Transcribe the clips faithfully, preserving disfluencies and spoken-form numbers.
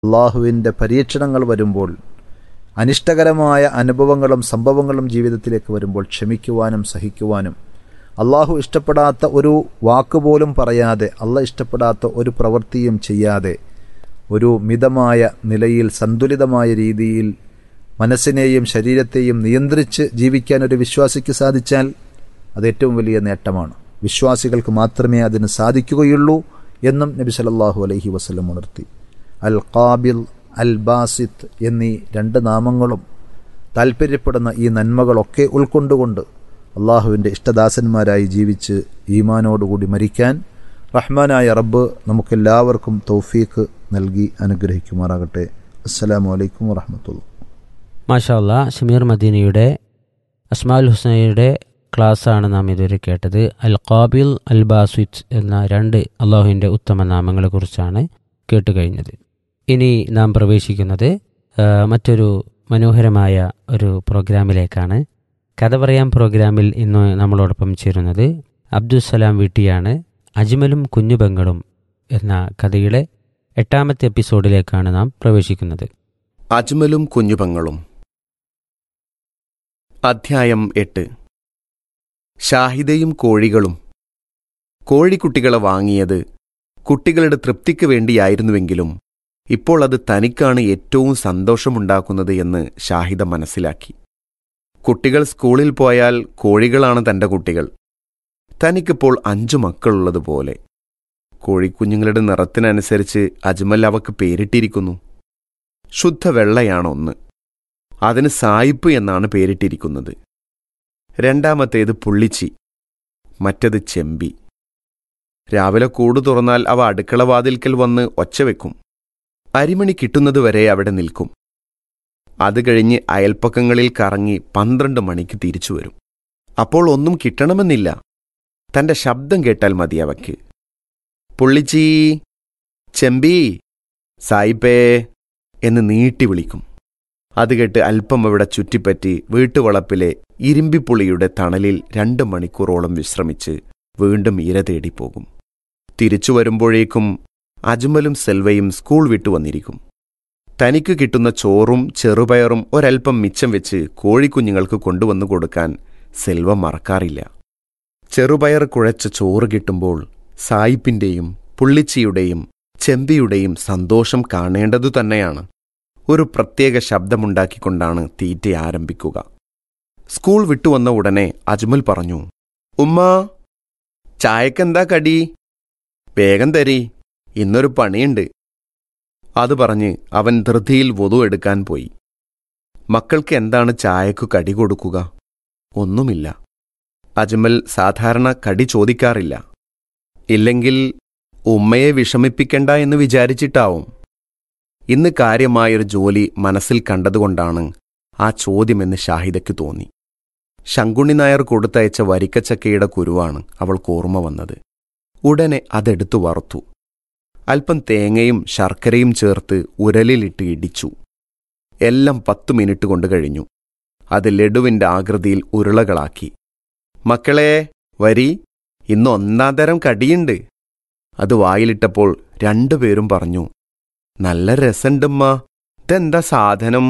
അള്ളാഹുവിൻ്റെ പരീക്ഷണങ്ങൾ വരുമ്പോൾ, അനിഷ്ടകരമായ അനുഭവങ്ങളും സംഭവങ്ങളും ജീവിതത്തിലേക്ക് വരുമ്പോൾ ക്ഷമിക്കുവാനും സഹിക്കുവാനും, അള്ളാഹു ഇഷ്ടപ്പെടാത്ത ഒരു വാക്കുപോലും പറയാതെ, അള്ളാഹ് ഇഷ്ടപ്പെടാത്ത ഒരു പ്രവൃത്തിയും ചെയ്യാതെ, ഒരു മിതമായ നിലയിൽ സന്തുലിതമായ രീതിയിൽ മനസ്സിനെയും ശരീരത്തെയും നിയന്ത്രിച്ച് ജീവിക്കാൻ ഒരു വിശ്വാസിക്ക് സാധിച്ചാൽ അത് ഏറ്റവും വലിയ നേട്ടമാണ്. വിശ്വാസികൾക്ക് മാത്രമേ അതിന് സാധിക്കുകയുള്ളൂ എന്നും നബി സല്ലല്ലാഹു അലൈഹി വസല്ലം ഉണർത്തി. അൽ ഖാബിൽ, അൽ ബാസിത്ത് എന്നീ രണ്ട് നാമങ്ങളും താൽപ്പര്യപ്പെടുന്ന ഈ നന്മകളൊക്കെ ഉൾക്കൊണ്ടുകൊണ്ട് അള്ളാഹുവിൻ്റെ ഇഷ്ടദാസന്മാരായി ജീവിച്ച് ഈമാനോടുകൂടി മരിക്കാൻ റഹ്മാനായ റബ്ബ് നമുക്കെല്ലാവർക്കും തൗഫീഖ് നൽകി അനുഗ്രഹിക്കുമാറാകട്ടെ. അസ്സലാമു അലൈക്കും വറഹ്മത്തുള്ളാഹി. മാഷാ അല്ലാഹ്, ഷമീർ മദീനയുടെ അസ്മാഉൽ ഹുസ്നയുടെ ക്ലാസ്സാണ് നാം ഇതുവരെ കേട്ടത്. അൽ ഖാബിൽ, അൽ ബാസിത്ത് എന്ന രണ്ട് അള്ളാഹുവിൻ്റെ ഉത്തമ നാമങ്ങളെക്കുറിച്ചാണ് കേട്ടുകഴിഞ്ഞത്. ഇനി നാം പ്രവേശിക്കുന്നത് മറ്റൊരു മനോഹരമായ ഒരു പ്രോഗ്രാമിലേക്കാണ്. കഥ പറയാം പ്രോഗ്രാമിൽ ഇന്ന് നമ്മളോടൊപ്പം ചേരുന്നത് അബ്ദുസ്സലാം വീട്ടിയാണ്. അജ്മലും കുഞ്ഞുപെങ്ങളും എന്ന കഥയുടെ എട്ടാമത്തെ എപ്പിസോഡിലേക്കാണ് നാം പ്രവേശിക്കുന്നത്. അജ്മലും കുഞ്ഞുപെങ്ങളും, അധ്യായം എട്ട്. ഷാഹിദയും കോഴികളും. കോഴിക്കുട്ടികളെ വാങ്ങിയത് കുട്ടികളുടെ തൃപ്തിക്ക് വേണ്ടിയായിരുന്നുവെങ്കിലും ഇപ്പോൾ അത് തനിക്കാണ് ഏറ്റവും സന്തോഷമുണ്ടാക്കുന്നത് എന്ന് ഷാഹിദ മനസ്സിലാക്കി. കുട്ടികൾ സ്കൂളിൽ പോയാൽ കോഴികളാണ് തൻ്റെ കുട്ടികൾ. തനിക്കിപ്പോൾ അഞ്ചു മക്കളുള്ളതുപോലെ. കോഴിക്കുഞ്ഞുങ്ങളുടെ നിറത്തിനനുസരിച്ച് അജ്മൽ അവക്ക് പേരിട്ടിരിക്കുന്നു. ശുദ്ധ വെള്ളയാണ് ഒന്ന്, അതിന് സായിപ്പ് എന്നാണ് പേരിട്ടിരിക്കുന്നത്. രണ്ടാമത്തേത് പുള്ളിച്ചി, മറ്റത് ചെമ്പി. രാവിലെ കൂട് തുറന്നാൽ അവ അടുക്കളവാതിൽക്കൽ വന്ന് ഒച്ചവെക്കും. അരിമണി കിട്ടുന്നതുവരെ അവിടെ നിൽക്കും. അത് കഴിഞ്ഞ് അയൽപ്പക്കങ്ങളിൽ കറങ്ങി പന്ത്രണ്ട് മണിക്ക് തിരിച്ചു വരും. അപ്പോൾ ഒന്നും കിട്ടണമെന്നില്ല, തൻ്റെ ശബ്ദം കേട്ടാൽ മതി അവയ്ക്ക്. പുള്ളിച്ചീ, ചെമ്പി, സായിപ്പേ എന്ന് നീട്ടി വിളിക്കും. അത് കേട്ട് അല്പം അവിടെ ചുറ്റിപ്പറ്റി വീട്ടുവളപ്പിലെ ഇരുമ്പിപ്പുളിയുടെ തണലിൽ രണ്ട് മണിക്കൂറോളം വിശ്രമിച്ച് വീണ്ടും ഇര തേടിപ്പോകും. തിരിച്ചു വരുമ്പോഴേക്കും അജ്മലും സെൽവയും സ്കൂൾ വിട്ടുവന്നിരിക്കും. തനിക്ക് കിട്ടുന്ന ചോറും ചെറുപയറും ഒരൽപ്പം മിച്ചം വെച്ച് കോഴിക്കുഞ്ഞുങ്ങൾക്ക് കൊണ്ടുവന്നു കൊടുക്കാൻ സെൽവ മറക്കാറില്ല. ചെറുപയർ കുഴച്ച ചോറ് കിട്ടുമ്പോൾ സായിപ്പിൻ്റെയും പുള്ളിച്ചിയുടെയും ചെമ്പിയുടെയും സന്തോഷം കാണേണ്ടതു തന്നെയാണ്. ഒരു പ്രത്യേക ശബ്ദമുണ്ടാക്കിക്കൊണ്ടാണ് തീറ്റ ആരംഭിക്കുക. സ്കൂൾ വിട്ടുവന്ന ഉടനെ അജ്മൽ പറഞ്ഞു, ഉമ്മാ, ചായക്കെന്താ കടി? വേഗം തരി, ഇന്നൊരു പണിയുണ്ട്. അത് പറഞ്ഞ് അവൻ ധൃതിയിൽ വൊതു എടുക്കാൻ പോയി. മക്കൾക്ക് എന്താണ് ചായക്കു കടി കൊടുക്കുക? ഒന്നുമില്ല. അജ്മൽ സാധാരണ കടി ചോദിക്കാറില്ല. ഇല്ലെങ്കിൽ ഉമ്മയെ വിഷമിപ്പിക്കണ്ട എന്ന് വിചാരിച്ചിട്ടാവും. ഇന്ന് കാര്യമായൊരു ജോലി മനസ്സിൽ കണ്ടതുകൊണ്ടാണ് ആ ചോദ്യമെന്ന് ഷാഹിദയ്ക്ക് തോന്നി. ശങ്കുണ്ണി നായർ കൊടുത്തയച്ച വരിക്കച്ചക്കയുടെ കുരുവാണ് അവൾക്ക് ഓർമ്മ വന്നത്. ഉടനെ അതെടുത്തു വറുത്തു. അല്പം തേങ്ങയും ശർക്കരയും ചേർത്ത് ഉരലിലിട്ട് ഇടിച്ചു. എല്ലാം പത്തു മിനിറ്റ് കൊണ്ട് കഴിഞ്ഞു. അത് ലഡുവിൻ്റെ ആകൃതിയിൽ ഉരുളകളാക്കി. മക്കളെ വരി, ഇന്ന് ഒന്നാം തരം കടിയുണ്ട്. അത് വായിലിട്ടപ്പോൾ രണ്ടുപേരും പറഞ്ഞു, നല്ല രസമുണ്ടമ്മ, ഇതെന്താ സാധനം?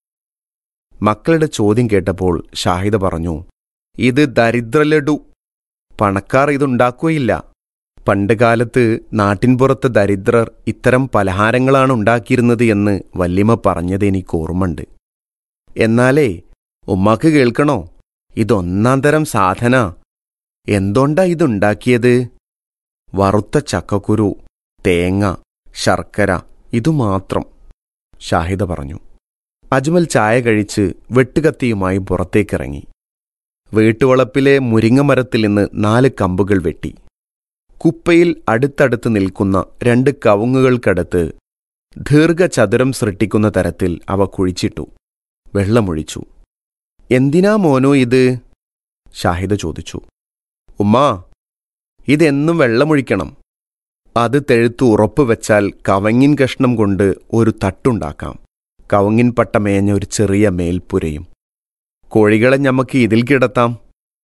മക്കളുടെ ചോദ്യം കേട്ടപ്പോൾ ഷാഹിദ പറഞ്ഞു, ഇത് ദരിദ്രലഡു. പണക്കാർ ഇതുണ്ടാക്കുകയില്ല. പണ്ടുകാലത്ത് നാട്ടിൻപുറത്ത് ദരിദ്രർ ഇത്തരം പലഹാരങ്ങളാണ് ഉണ്ടാക്കിയിരുന്നത് എന്ന് വല്യമ്മ പറഞ്ഞത് എനിക്ക് ഓർമ്മയുണ്ട്. എന്നാലേ ഉമ്മാക്ക് കേൾക്കണോ, ഇതൊന്നാം തരം സാധന. എന്തുകൊണ്ടാ ഇതുണ്ടാക്കിയത്? വറുത്ത ചക്കക്കുരു, തേങ്ങ, ശർക്കര, ഇതുമാത്രം, ഷാഹിദ പറഞ്ഞു. അജ്മൽ ചായ കഴിച്ച് വെട്ടുകത്തിയുമായി പുറത്തേക്കിറങ്ങി. വീട്ടുവളപ്പിലെ മുരിങ്ങമരത്തിൽ നിന്ന് നാല് കമ്പുകൾ വെട്ടി. കുപ്പയിൽ അടുത്തടുത്ത് നിൽക്കുന്ന രണ്ട് കവുങ്ങുകൾക്കടുത്ത് ദീർഘചതുരം സൃഷ്ടിക്കുന്ന തരത്തിൽ അവ കുഴിച്ചിട്ടു. വെള്ളമൊഴിച്ചു. എന്തിനാ മോനോ ഇത്? ഷാഹിദ ചോദിച്ചു. ഉമ്മാ, ഇതെന്നും വെള്ളമൊഴിക്കണം. അത് തെഴുത്തു ഉറപ്പ് വെച്ചാൽ കവങ്ങിൻ കഷ്ണം കൊണ്ട് ഒരു തട്ടുണ്ടാക്കാം. കവുങ്ങിൻ പട്ട മേഞ്ഞ ഒരു ചെറിയ മേൽപ്പുരയും. കോഴികളെ ഞമ്മക്ക് ഇതിൽ കിടത്താം.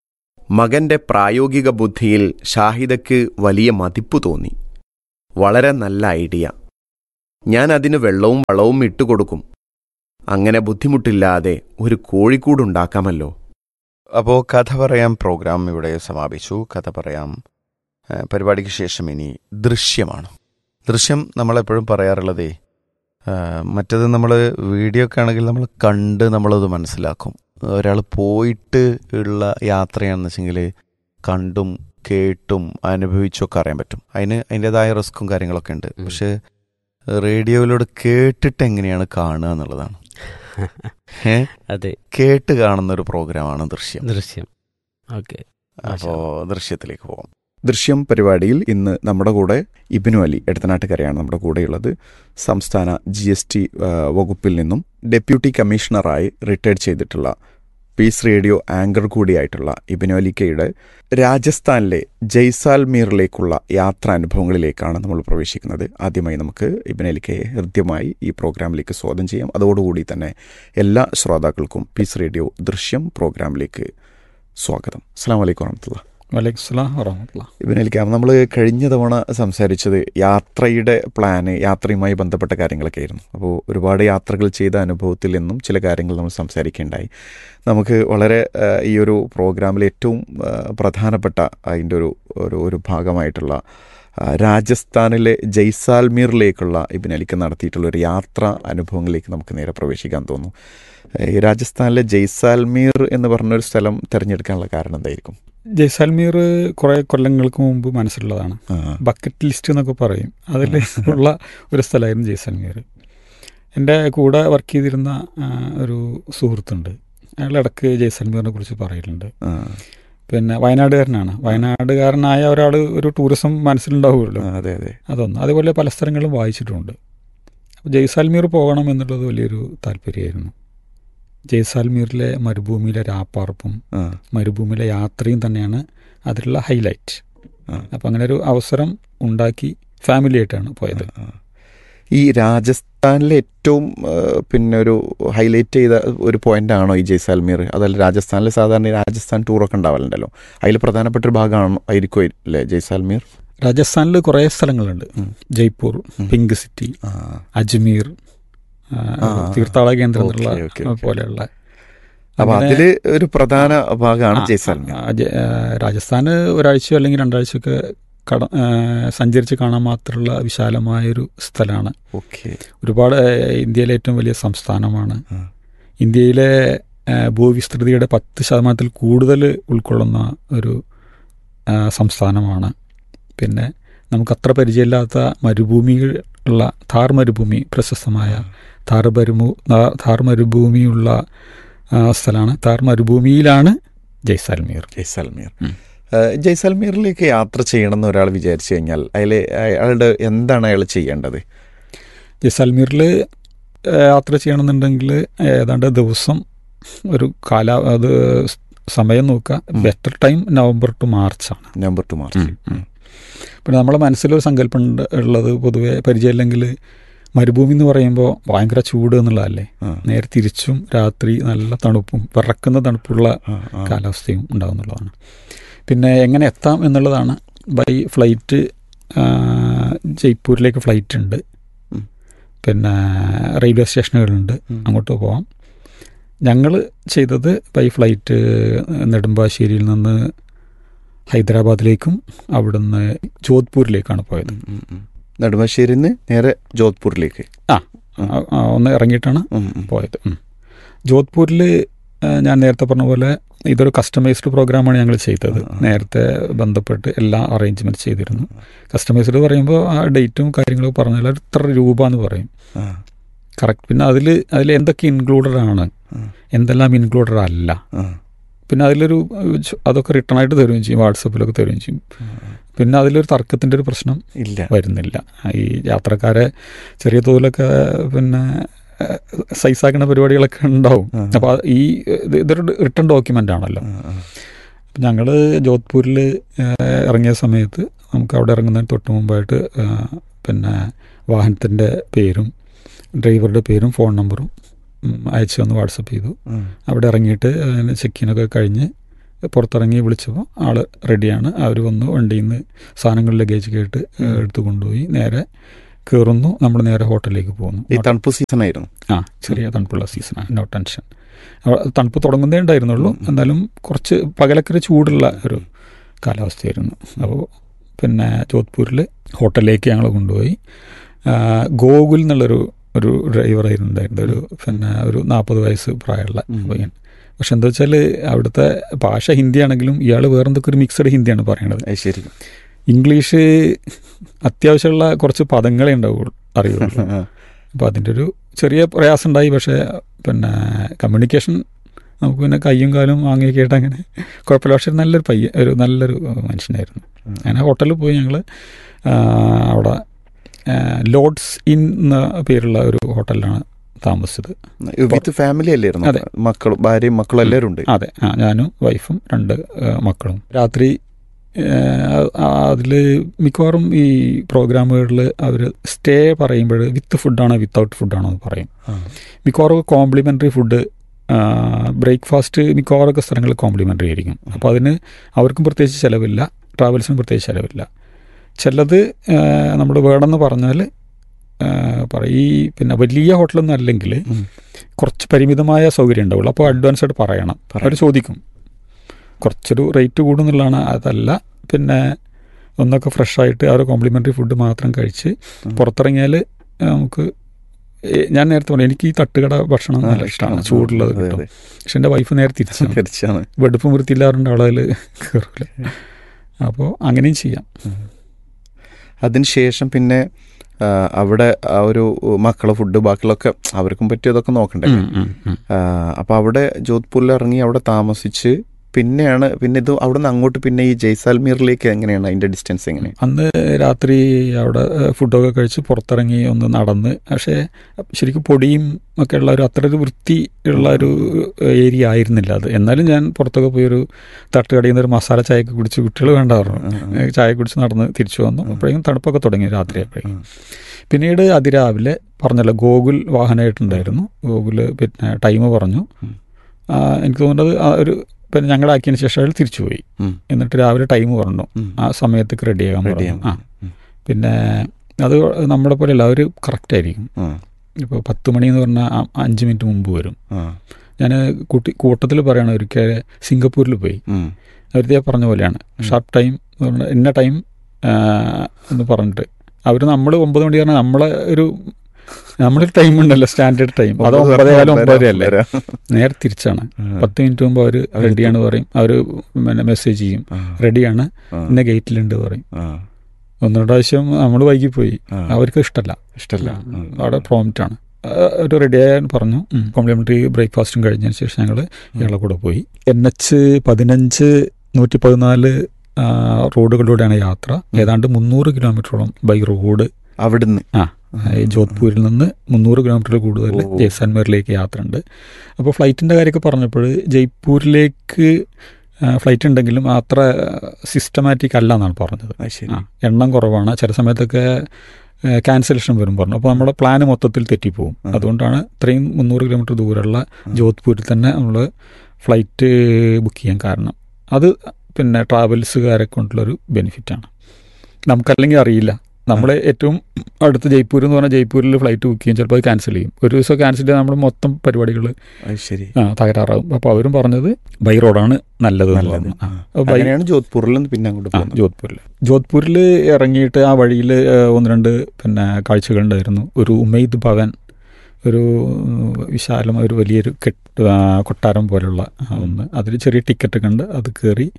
മകന്റെ പ്രായോഗിക ബുദ്ധിയിൽ ഷാഹിദയ്ക്ക് വലിയ മതിപ്പു തോന്നി. വളരെ നല്ല ഐഡിയ. ഞാൻ അതിന് വെള്ളവും വളവും ഇട്ടുകൊടുക്കും. അങ്ങനെ ബുദ്ധിമുട്ടില്ലാതെ ഒരു കോഴിക്കൂടുണ്ടാക്കാമല്ലോ. അപ്പോൾ കഥ പറയാം പ്രോഗ്രാം ഇവിടെ സമാപിച്ചു. കഥ പറയാം ഏഹ്, പരിപാടിക്ക് ശേഷം ഇനി ദൃശ്യമാണ്. ദൃശ്യം നമ്മളെപ്പോഴും പറയാറുള്ളതേ, ഏഹ്, മറ്റത് നമ്മൾ വീഡിയോ ഒക്കെ ആണെങ്കിൽ നമ്മൾ കണ്ട് നമ്മളത് മനസ്സിലാക്കും. ഒരാൾ പോയിട്ട് ഉള്ള യാത്രയാണെന്ന് വെച്ചെങ്കിൽ കണ്ടും കേട്ടും അനുഭവിച്ചൊക്കെ അറിയാൻ പറ്റും. അതിന് അതിൻ്റെതായ റിസ്ക്കും കാര്യങ്ങളൊക്കെ ഉണ്ട്. പക്ഷെ റേഡിയോയിലൂടെ കേട്ടിട്ട് എങ്ങനെയാണ് കാണുക എന്നുള്ളതാണ്. ഏ അതെ, കേട്ട് കാണുന്ന ഒരു പ്രോഗ്രാമാണ് ദൃശ്യം. ദൃശ്യം. ഓക്കെ, അപ്പോൾ ദൃശ്യത്തിലേക്ക് പോകാം. ദൃശ്യം പരിപാടിയിൽ ഇന്ന് നമ്മുടെ കൂടെ ഇബ്നു അലി എടത്തനാട്ടുകരയാണ് നമ്മുടെ കൂടെയുള്ളത്. സംസ്ഥാന ജി എസ് ടി വകുപ്പിൽ നിന്നും ഡെപ്യൂട്ടി കമ്മീഷണറായി റിട്ടയർഡ് ചെയ്തിട്ടുള്ള പീസ് റേഡിയോ ആങ്കർ കൂടിയായിട്ടുള്ള ഇബ്നു അലിക്കയുടെ രാജസ്ഥാനിലെ ജയ്സാൽമീറിലേക്കുള്ള യാത്രാനുഭവങ്ങളിലേക്കാണ് നമ്മൾ പ്രവേശിക്കുന്നത്. ആദ്യമായി നമുക്ക് ഇബ്നു അലിക്കയെ ഹൃദ്യമായി ഈ പ്രോഗ്രാമിലേക്ക് സ്വാഗതം ചെയ്യാം. അതോടുകൂടി തന്നെ എല്ലാ ശ്രോതാക്കൾക്കും പീസ് റേഡിയോ ദൃശ്യം പ്രോഗ്രാമിലേക്ക് സ്വാഗതം. അസ്സലാമു അലൈക്കും വറഹ്മത്തുള്ളാഹി. വലൈക്കും സ്സലാം വറഹ്മത്തുള്ളാഹി. ഇബ്നു അലിക്ക, നമ്മൾ കഴിഞ്ഞ തവണ സംസാരിച്ചത് യാത്രയുടെ പ്ലാന്, യാത്രയുമായി ബന്ധപ്പെട്ട കാര്യങ്ങളൊക്കെ ആയിരുന്നു. അപ്പോൾ ഒരുപാട് യാത്രകൾ ചെയ്ത അനുഭവത്തിൽ നിന്നും ചില കാര്യങ്ങൾ നമ്മൾ സംസാരിക്കുകയുണ്ടായി. നമുക്ക് വളരെ ഈ ഒരു പ്രോഗ്രാമിൽ ഏറ്റവും പ്രധാനപ്പെട്ട അതിൻ്റെ ഒരു ഒരു ഒരു ഭാഗമായിട്ടുള്ള രാജസ്ഥാനിലെ ജയ്സാൽമീറിലേക്കുള്ള ഇബ്നു അലിക്ക നടത്തിയിട്ടുള്ള ഒരു യാത്ര അനുഭവങ്ങളിലേക്ക് നമുക്ക് നേരെ പ്രവേശിക്കാൻ തോന്നുന്നു. ഈ രാജസ്ഥാനിലെ ജയ്സാൽമീർ എന്ന് പറഞ്ഞൊരു സ്ഥലം തിരഞ്ഞെടുക്കാനുള്ള കാരണം എന്തായിരിക്കും? ജയ്സാൽമീർ കുറേ കൊല്ലങ്ങൾക്ക് മുമ്പ് മനസ്സിലുള്ളതാണ്. ബക്കറ്റ് ലിസ്റ്റ് എന്നൊക്കെ പറയും, അതിൽ ഉള്ള ഒരു സ്ഥലമായിരുന്നു ജയ്സാൽമീർ. എൻ്റെ കൂടെ വർക്ക് ചെയ്തിരുന്ന ഒരു സുഹൃത്തുണ്ട്, അയാൾ ഇടയ്ക്ക് ജയ്സാൽമീറിനെ കുറിച്ച് പറയുന്നുണ്ട്. പിന്നെ വയനാടുകാരനാണ്. വയനാടുകാരനായ ഒരാൾ ഒരു ടൂറിസം മനസ്സിലുണ്ടാവുമല്ലോ. അതെ അതെ അതൊന്നും അതേപോലെ പല സ്ഥലങ്ങളും വായിച്ചിട്ടുണ്ട്. അപ്പോൾ ജയ്സാൽമീർ പോകണം എന്നുള്ളത് വലിയൊരു താല്പര്യമായിരുന്നു. ജയ്സാൽമീറിലെ മരുഭൂമിയിലെ രാപ്പാർപ്പും മരുഭൂമിയിലെ യാത്രയും തന്നെയാണ് അതിലുള്ള ഹൈലൈറ്റ്. അപ്പം അങ്ങനെ ഒരു അവസരം ഉണ്ടാക്കി ഫാമിലി ആയിട്ടാണ് പോയത്. ഈ രാജസ്ഥാനിലെ ഏറ്റവും പിന്നെ ഒരു ഹൈലൈറ്റ് ചെയ്ത ഒരു പോയിന്റ് ആണോ ഈ ജയ്സാൽമീർ? അതല്ല, രാജസ്ഥാനിൽ സാധാരണ രാജസ്ഥാൻ ടൂറൊക്കെ ഉണ്ടാവലുണ്ടല്ലോ, അതിൽ പ്രധാനപ്പെട്ട ഒരു ഭാഗമാണോ ആയിരിക്കും അല്ലേ ജയ്സാൽമീർ? രാജസ്ഥാനിൽ കുറേ സ്ഥലങ്ങളുണ്ട്. ജയ്പൂർ, പിങ്ക് സിറ്റി, അജ്മീർ, തീർത്ഥാടക കേന്ദ്രം എന്നുള്ള പോലെയുള്ള. അപ്പൊ അതില് ഒരു പ്രധാന ഭാഗമാണ് ജയ്സാൽമീർ. രാജസ്ഥാന് ഒരാഴ്ചയോ അല്ലെങ്കിൽ രണ്ടാഴ്ചയൊക്കെ കട സഞ്ചരിച്ച് കാണാൻ മാത്രമുള്ള വിശാലമായൊരു സ്ഥലമാണ്. ഓക്കെ. ഒരുപാട് ഇന്ത്യയിലെ ഏറ്റവും വലിയ സംസ്ഥാനമാണ്. ഇന്ത്യയിലെ ഭൂവിസ്തൃതിയുടെ പത്ത് ശതമാനത്തിൽ കൂടുതൽ ഉൾക്കൊള്ളുന്ന ഒരു സംസ്ഥാനമാണ്. പിന്നെ നമുക്കത്ര പരിചയമില്ലാത്ത മരുഭൂമികൾ ഉള്ള ഥാർ മരുഭൂമി, പ്രശസ്തമായ ഥാർ മരുഭൂ ഥാർ മരുഭൂമിയുള്ള സ്ഥലമാണ്. ഥാർ മരുഭൂമിയിലാണ് ജയ്സാൽമീർ. ജയ്സാൽമീർ ജയ്സാൽമീറിലേക്ക് യാത്ര ചെയ്യണമെന്ന് ഒരാൾ വിചാരിച്ചു കഴിഞ്ഞാൽ അതിൽ അയാളുടെ എന്താണ് അയാൾ ചെയ്യേണ്ടത്? ജയ്സാൽമീറിൽ യാത്ര ചെയ്യണമെന്നുണ്ടെങ്കിൽ ഏതാണ്ട് ദിവസം ഒരു കാല അത് സമയം നോക്കുക. Better time November two മാർച്ചാണ്. November two March. പിന്നെ നമ്മളെ മനസ്സിലൊരു സങ്കല്പം ഉള്ളത്, പൊതുവെ പരിചയമില്ലെങ്കിൽ മരുഭൂമി എന്ന് പറയുമ്പോൾ ഭയങ്കര ചൂട് എന്നുള്ളതല്ലേ. നേരെ തിരിച്ചും രാത്രി നല്ല തണുപ്പും വിറക്കുന്ന തണുപ്പുള്ള കാലാവസ്ഥയും ഉണ്ടാകുന്നുള്ളതാണ്. പിന്നെ എങ്ങനെ എത്താം എന്നുള്ളതാണ്. ബൈ ഫ്ലൈറ്റ് ജയ്പൂരിലേക്ക് ഫ്ലൈറ്റ് ഉണ്ട്. പിന്നെ റെയിൽവേ സ്റ്റേഷനുകളുണ്ട്, അങ്ങോട്ട് പോവാം. ഞങ്ങൾ ചെയ്തത് ബൈ ഫ്ലൈറ്റ് നെടുമ്പാശ്ശേരിയിൽ നിന്ന് ഹൈദരാബാദിലേക്കും അവിടുന്ന് ജോധ്പൂരിലേക്കാണ് പോയത്. നെടുമ്പാശ്ശേരിയിൽ നിന്ന് നേരെ ജോധ്പൂരിലേക്ക് ആ ഒന്ന് ഇറങ്ങിയിട്ടാണ് പോയത്. ജോധ്പൂരിൽ ഞാൻ നേരത്തെ പറഞ്ഞ പോലെ ഇതൊരു കസ്റ്റമൈസ്ഡ് പ്രോഗ്രാമാണ് ഞങ്ങൾ ചെയ്തത്. നേരത്തെ ബന്ധപ്പെട്ട് എല്ലാ അറേഞ്ച്മെൻറ്റ് ചെയ്തിരുന്നു. കസ്റ്റമൈസ്ഡ് പറയുമ്പോൾ ആ ഡേറ്റും കാര്യങ്ങളൊക്കെ പറഞ്ഞാൽ ഇത്ര രൂപ എന്ന് പറയും കറക്റ്റ്. പിന്നെ അതിൽ അതിൽ എന്തൊക്കെ ഇൻക്ലൂഡഡ് ആണ്, എന്തെല്ലാം ഇൻക്ലൂഡഡ് അല്ല, പിന്നെ അതിലൊരു അതൊക്കെ റിട്ടേൺ ആയിട്ട് തരുകയും ചെയ്യും, വാട്സപ്പിലൊക്കെ തരുകയും ചെയ്യും. പിന്നെ അതിലൊരു തർക്കത്തിൻ്റെ ഒരു പ്രശ്നം ഇല്ല വരുന്നില്ല. ഈ യാത്രക്കാരെ ചെറിയ തോതിലൊക്കെ പിന്നെ സൈസാക്കുന്ന പരിപാടികളൊക്കെ ഉണ്ടാവും. അപ്പോൾ ഈ ഇതൊരു റിട്ടേൺ ഡോക്യുമെൻ്റ് ആണല്ലോ. ഞങ്ങൾ ജോധ്പൂരിൽ ഇറങ്ങിയ സമയത്ത് നമുക്ക് അവിടെ ഇറങ്ങുന്നതിന് തൊട്ട് മുമ്പായിട്ട് പിന്നെ വാഹനത്തിൻ്റെ പേരും ഡ്രൈവറുടെ പേരും ഫോൺ നമ്പറും അയച്ചു വന്ന് വാട്സപ്പ് ചെയ്തു. അവിടെ ഇറങ്ങിയിട്ട് ചെക്കിനൊക്കെ കഴിഞ്ഞ് പുറത്തിറങ്ങി വിളിച്ചപ്പോൾ ആൾ റെഡിയാണ്. അവർ വന്ന് വണ്ടിയിൽ നിന്ന് സാധനങ്ങൾ ലഗേജ് കേട്ട് എടുത്തു കൊണ്ടുപോയി നേരെ കയറുന്നു, നമ്മൾ നേരെ ഹോട്ടലിലേക്ക് പോകുന്നു. ഈ തണുപ്പ് സീസൺ ആയിരുന്നു. ആ, ചെറിയ തണുപ്പുള്ള സീസണാണ്, നോ ടെൻഷൻ. തണുപ്പ് തുടങ്ങുന്നേ ഉണ്ടായിരുന്നുള്ളൂ, എന്നാലും കുറച്ച് പകലക്കര ചൂടുള്ള ഒരു കാലാവസ്ഥയായിരുന്നു. അപ്പോൾ പിന്നെ ജോധ്പൂരിൽ ഹോട്ടലിലേക്ക് ഞങ്ങൾ കൊണ്ടുപോയി. ഗോകുൽ എന്നുള്ളൊരു ഒരു ഡ്രൈവറായിരുന്നു ഉണ്ടായിരുന്നത്, ഒരു പിന്നെ ഒരു നാൽപ്പത് വയസ്സ് പ്രായമുള്ള പയ്യൻ. പക്ഷെ എന്താ വെച്ചാൽ അവിടുത്തെ ഭാഷ ഹിന്ദിയാണെങ്കിലും ഇയാൾ വേറെന്തൊക്കെ ഒരു മിക്സഡ് ഹിന്ദിയാണ് പറയണത്. ശരി. ഇംഗ്ലീഷ് അത്യാവശ്യമുള്ള കുറച്ച് പദങ്ങളെ ഉണ്ടാവുള്ളൂ അറിയുള്ളൂ. അപ്പോൾ അതിൻ്റെ ഒരു ചെറിയ പ്രയാസം ഉണ്ടായി. പക്ഷേ പിന്നെ കമ്മ്യൂണിക്കേഷൻ നമുക്ക് പിന്നെ കയ്യും കാലും വാങ്ങിയൊക്കെ ആയിട്ട് അങ്ങനെ കുഴപ്പമില്ല. പക്ഷേ നല്ലൊരു പയ്യ ഒരു നല്ലൊരു മനുഷ്യനായിരുന്നു. അങ്ങനെ ഹോട്ടലിൽ പോയി ഞങ്ങൾ അവിടെ ലോഡ്സ് ഇൻ എന്ന പേരുള്ള ഒരു ഹോട്ടലിലാണ് താമസിച്ചത്. വിത്ത് ഫാമിലി അല്ലായിരുന്നു? അതെ, മക്കളും ഭാര്യയും മക്കളും എല്ലാവരും ഉണ്ട്. അതെ, ഞാനും വൈഫും രണ്ട് മക്കളും. രാത്രി അതിൽ മിക്കവാറും ഈ പ്രോഗ്രാമുകളിൽ അവർ സ്റ്റേ പറയുമ്പോൾ വിത്ത് ഫുഡാണോ വിത്തൗട്ട് ഫുഡാണോ എന്ന് പറയും. മിക്കവാറും കോംപ്ലിമെൻ്ററി ഫുഡ്, ബ്രേക്ക്ഫാസ്റ്റ് മിക്കവാറൊക്കെ സ്ഥലങ്ങളിൽ കോംപ്ലിമെൻ്ററി ആയിരിക്കും. അപ്പോൾ അതിന് അവർക്കും പ്രത്യേകിച്ച് ചിലവില്ല, ട്രാവൽസിനും പ്രത്യേകിച്ച് ചിലവില്ല. ചിലത് നമ്മൾ വേണമെന്ന് പറഞ്ഞാൽ പറയും. ഈ പിന്നെ വലിയ ഹോട്ടലൊന്നും അല്ലെങ്കിൽ കുറച്ച് പരിമിതമായ സൗകര്യം ഉണ്ടാവുള്ളൂ. അപ്പോൾ അഡ്വാൻസ് ആയിട്ട് പറയണം, അവർ ചോദിക്കും. കുറച്ചൊരു റേറ്റ് കൂടുന്നുള്ളതാണ്. അതല്ല, പിന്നെ ഒന്നൊക്കെ ഫ്രഷായിട്ട് ആ ഒരു കോംപ്ലിമെൻ്ററി ഫുഡ് മാത്രം കഴിച്ച് പുറത്തിറങ്ങിയാൽ നമുക്ക്, ഞാൻ നേരത്തെ പറഞ്ഞു എനിക്ക് ഈ തട്ടുകട ഭക്ഷണം നല്ല ഇഷ്ടമാണ്, ചൂടുള്ളത് കിട്ടും. പക്ഷെ എൻ്റെ വൈഫ് നേരെ തിരിച്ചാണ്, വെടുപ്പും വൃത്തിയില്ലാറുണ്ട് ആളതിൽ കയറില്ല. അപ്പോൾ അങ്ങനെയും ചെയ്യാം. അതിനുശേഷം പിന്നെ അവിടെ ആ ഒരു മക്കളെ ഫുഡ് ബാക്കിയുള്ളതൊക്കെ അവർക്കും പറ്റിയതൊക്കെ നോക്കണ്ടേ. അപ്പോൾ അവിടെ ജോധ്പൂരിൽ ഇറങ്ങി അവിടെ താമസിച്ച് പിന്നെയാണ് പിന്നെ ഇത് അവിടെ നിന്ന് അങ്ങോട്ട് പിന്നെ ഈ ജയ്സാൽമീറിലേക്ക് എങ്ങനെയാണ് അതിൻ്റെ ഡിസ്റ്റൻസ് എങ്ങനെ? അന്ന് രാത്രി അവിടെ ഫുഡൊക്കെ കഴിച്ച് പുറത്തിറങ്ങി ഒന്ന് നടന്ന്, പക്ഷേ ശരിക്കും പൊടിയും ഒക്കെ ഉള്ള ഒരു അത്ര ഒരു വൃത്തി ഉള്ള ഒരു ഏരിയ ആയിരുന്നില്ല അത്. എന്നാലും ഞാൻ പുറത്തൊക്കെ പോയി ഒരു തട്ടുകടയിൽ നിന്ന് ഒരു മസാല ചായയൊക്കെ കുടിച്ച്, കുട്ടികൾ വേണ്ട പറഞ്ഞു, ചായ കുടിച്ച് നടന്ന് തിരിച്ചു വന്നു. അപ്പോഴേക്കും തണുപ്പൊക്കെ തുടങ്ങി രാത്രി ആയപ്പോഴേക്കും. പിന്നീട് അതിരാവിലെ പറഞ്ഞല്ലോ ഗോകുൽ വാഹനമായിട്ടുണ്ടായിരുന്നു. ഗോകുൽ പിന്നെ ടൈം പറഞ്ഞു. എനിക്ക് തോന്നുന്നത് ആ ഒരു പിന്നെ ഞങ്ങളാക്കിയതിന് ശേഷം അയാൾ തിരിച്ചു പോയി. എന്നിട്ട് രാവിലെ ടൈം പറഞ്ഞു, ആ സമയത്തേക്ക് റെഡിയാകാൻ പറഞ്ഞു. ആ പിന്നെ അത് നമ്മളെ പോലെ അല്ല, അവർ കറക്റ്റ് ആയിരിക്കും. ഇപ്പോൾ പത്ത് മണി എന്ന് പറഞ്ഞാൽ അഞ്ച് മിനിറ്റ് മുമ്പ് വരും. ഞാൻ കൂട്ടി കൂട്ടത്തിൽ പറയണം, ഒരിക്കൽ സിംഗപ്പൂരിൽ പോയി, അവരുടെ പറഞ്ഞ പോലെയാണ് ഷാർപ്പ് ടൈം എന്ന് പറഞ്ഞാൽ ഇന്ന ടൈം എന്ന് പറഞ്ഞിട്ട് അവർ നമ്മൾ ഒമ്പത് മണി പറഞ്ഞാൽ നമ്മളെ ഒരു നമ്മളൊരു ടൈം ഉണ്ടല്ലോ സ്റ്റാൻഡേർഡ് ടൈം, അത് ഒമ്പതേകാലം ഒമ്പതരയല്ലേ. നേരെ തിരിച്ചാണ്. പത്ത് മിനിറ്റ് മുമ്പ് അവർ റെഡിയാണ് പറയും, അവർ പിന്നെ മെസ്സേജ് ചെയ്യും റെഡിയാണ് ഇന്ന ഗേറ്റിലുണ്ട് പറയും. ഒന്ന് രണ്ട് പ്രാവശ്യം നമ്മൾ വൈകിപ്പോയി, അവർക്ക് ഇഷ്ടമല്ല ഇഷ്ടമല്ല അവിടെ പ്രോംപ്റ്റാണ്. ഒരു റെഡിയായാൻ പറഞ്ഞു. കോംപ്ലിമെൻ്ററി ബ്രേക്ക്ഫാസ്റ്റും കഴിഞ്ഞതിന് ശേഷം ഞങ്ങൾ ഇയാളെ കൂടെ പോയി. എൻ എച്ച് പതിനഞ്ച് നൂറ്റി പതിനാല് റോഡുകളിലൂടെയാണ് യാത്ര. ഏതാണ്ട് മുന്നൂറ് കിലോമീറ്ററോളം ബൈ റോഡ് അവിടുന്ന് ആ ജോധ്പൂരിൽ നിന്ന് മുന്നൂറ് കിലോമീറ്റർ കൂടുതൽ ജയ്സാൽമീറിലേക്ക് യാത്ര ഉണ്ട്. അപ്പോൾ ഫ്ലൈറ്റിൻ്റെ കാര്യമൊക്കെ പറഞ്ഞപ്പോൾ ജയ്പൂരിലേക്ക് ഫ്ലൈറ്റ് ഉണ്ടെങ്കിലും അത്ര സിസ്റ്റമാറ്റിക് അല്ല എന്നാണ് പറഞ്ഞത്. എണ്ണം കുറവാണ്, ചില സമയത്തൊക്കെ ക്യാൻസലേഷൻ വരും പറഞ്ഞു. അപ്പോൾ നമ്മുടെ പ്ലാന് മൊത്തത്തിൽ തെറ്റിപ്പോവും. അതുകൊണ്ടാണ് ഇത്രയും മുന്നൂറ് കിലോമീറ്റർ ദൂരമുള്ള ജോധ്പൂരിൽ തന്നെ നമ്മൾ ഫ്ലൈറ്റ് ബുക്ക് ചെയ്യാൻ കാരണം. അത് പിന്നെ ട്രാവൽസുകാരെ കൊണ്ടുള്ളൊരു ബെനിഫിറ്റാണ്. നമുക്കല്ലെങ്കിൽ അറിയില്ല. നമ്മൾ ഏറ്റവും അടുത്ത് ജയ്പൂർ എന്ന് പറഞ്ഞാൽ ജയ്പൂരിൽ ഫ്ലൈറ്റ് ബുക്ക് ചെയ്യും, ചിലപ്പോൾ അത് ക്യാൻസൽ ചെയ്യും. ഒരു ദിവസം ക്യാൻസൽ ചെയ്താൽ നമ്മൾ മൊത്തം പരിപാടികൾ ശരി ആ തകരാറാകും. അപ്പോൾ അവരും പറഞ്ഞത് ബൈ റോഡാണ് നല്ലത്. ജോധ്പൂരിൽ പിന്നെ അങ്ങോട്ട് ജോധ്പൂരിൽ ജോധ്പൂരിൽ ഇറങ്ങിയിട്ട് ആ വഴിയിൽ ഒന്ന് രണ്ട് പിന്നെ കാഴ്ചകളുണ്ടായിരുന്നു. ഒരു ഉമൈദ് ഭവൻ, ഒരു വിശാലം ഒരു വലിയൊരു കെട്ട് കൊട്ടാരം പോലുള്ള ഒന്ന്. അതിൽ ചെറിയ ടിക്കറ്റൊക്കെ ഉണ്ട്. അത് കയറി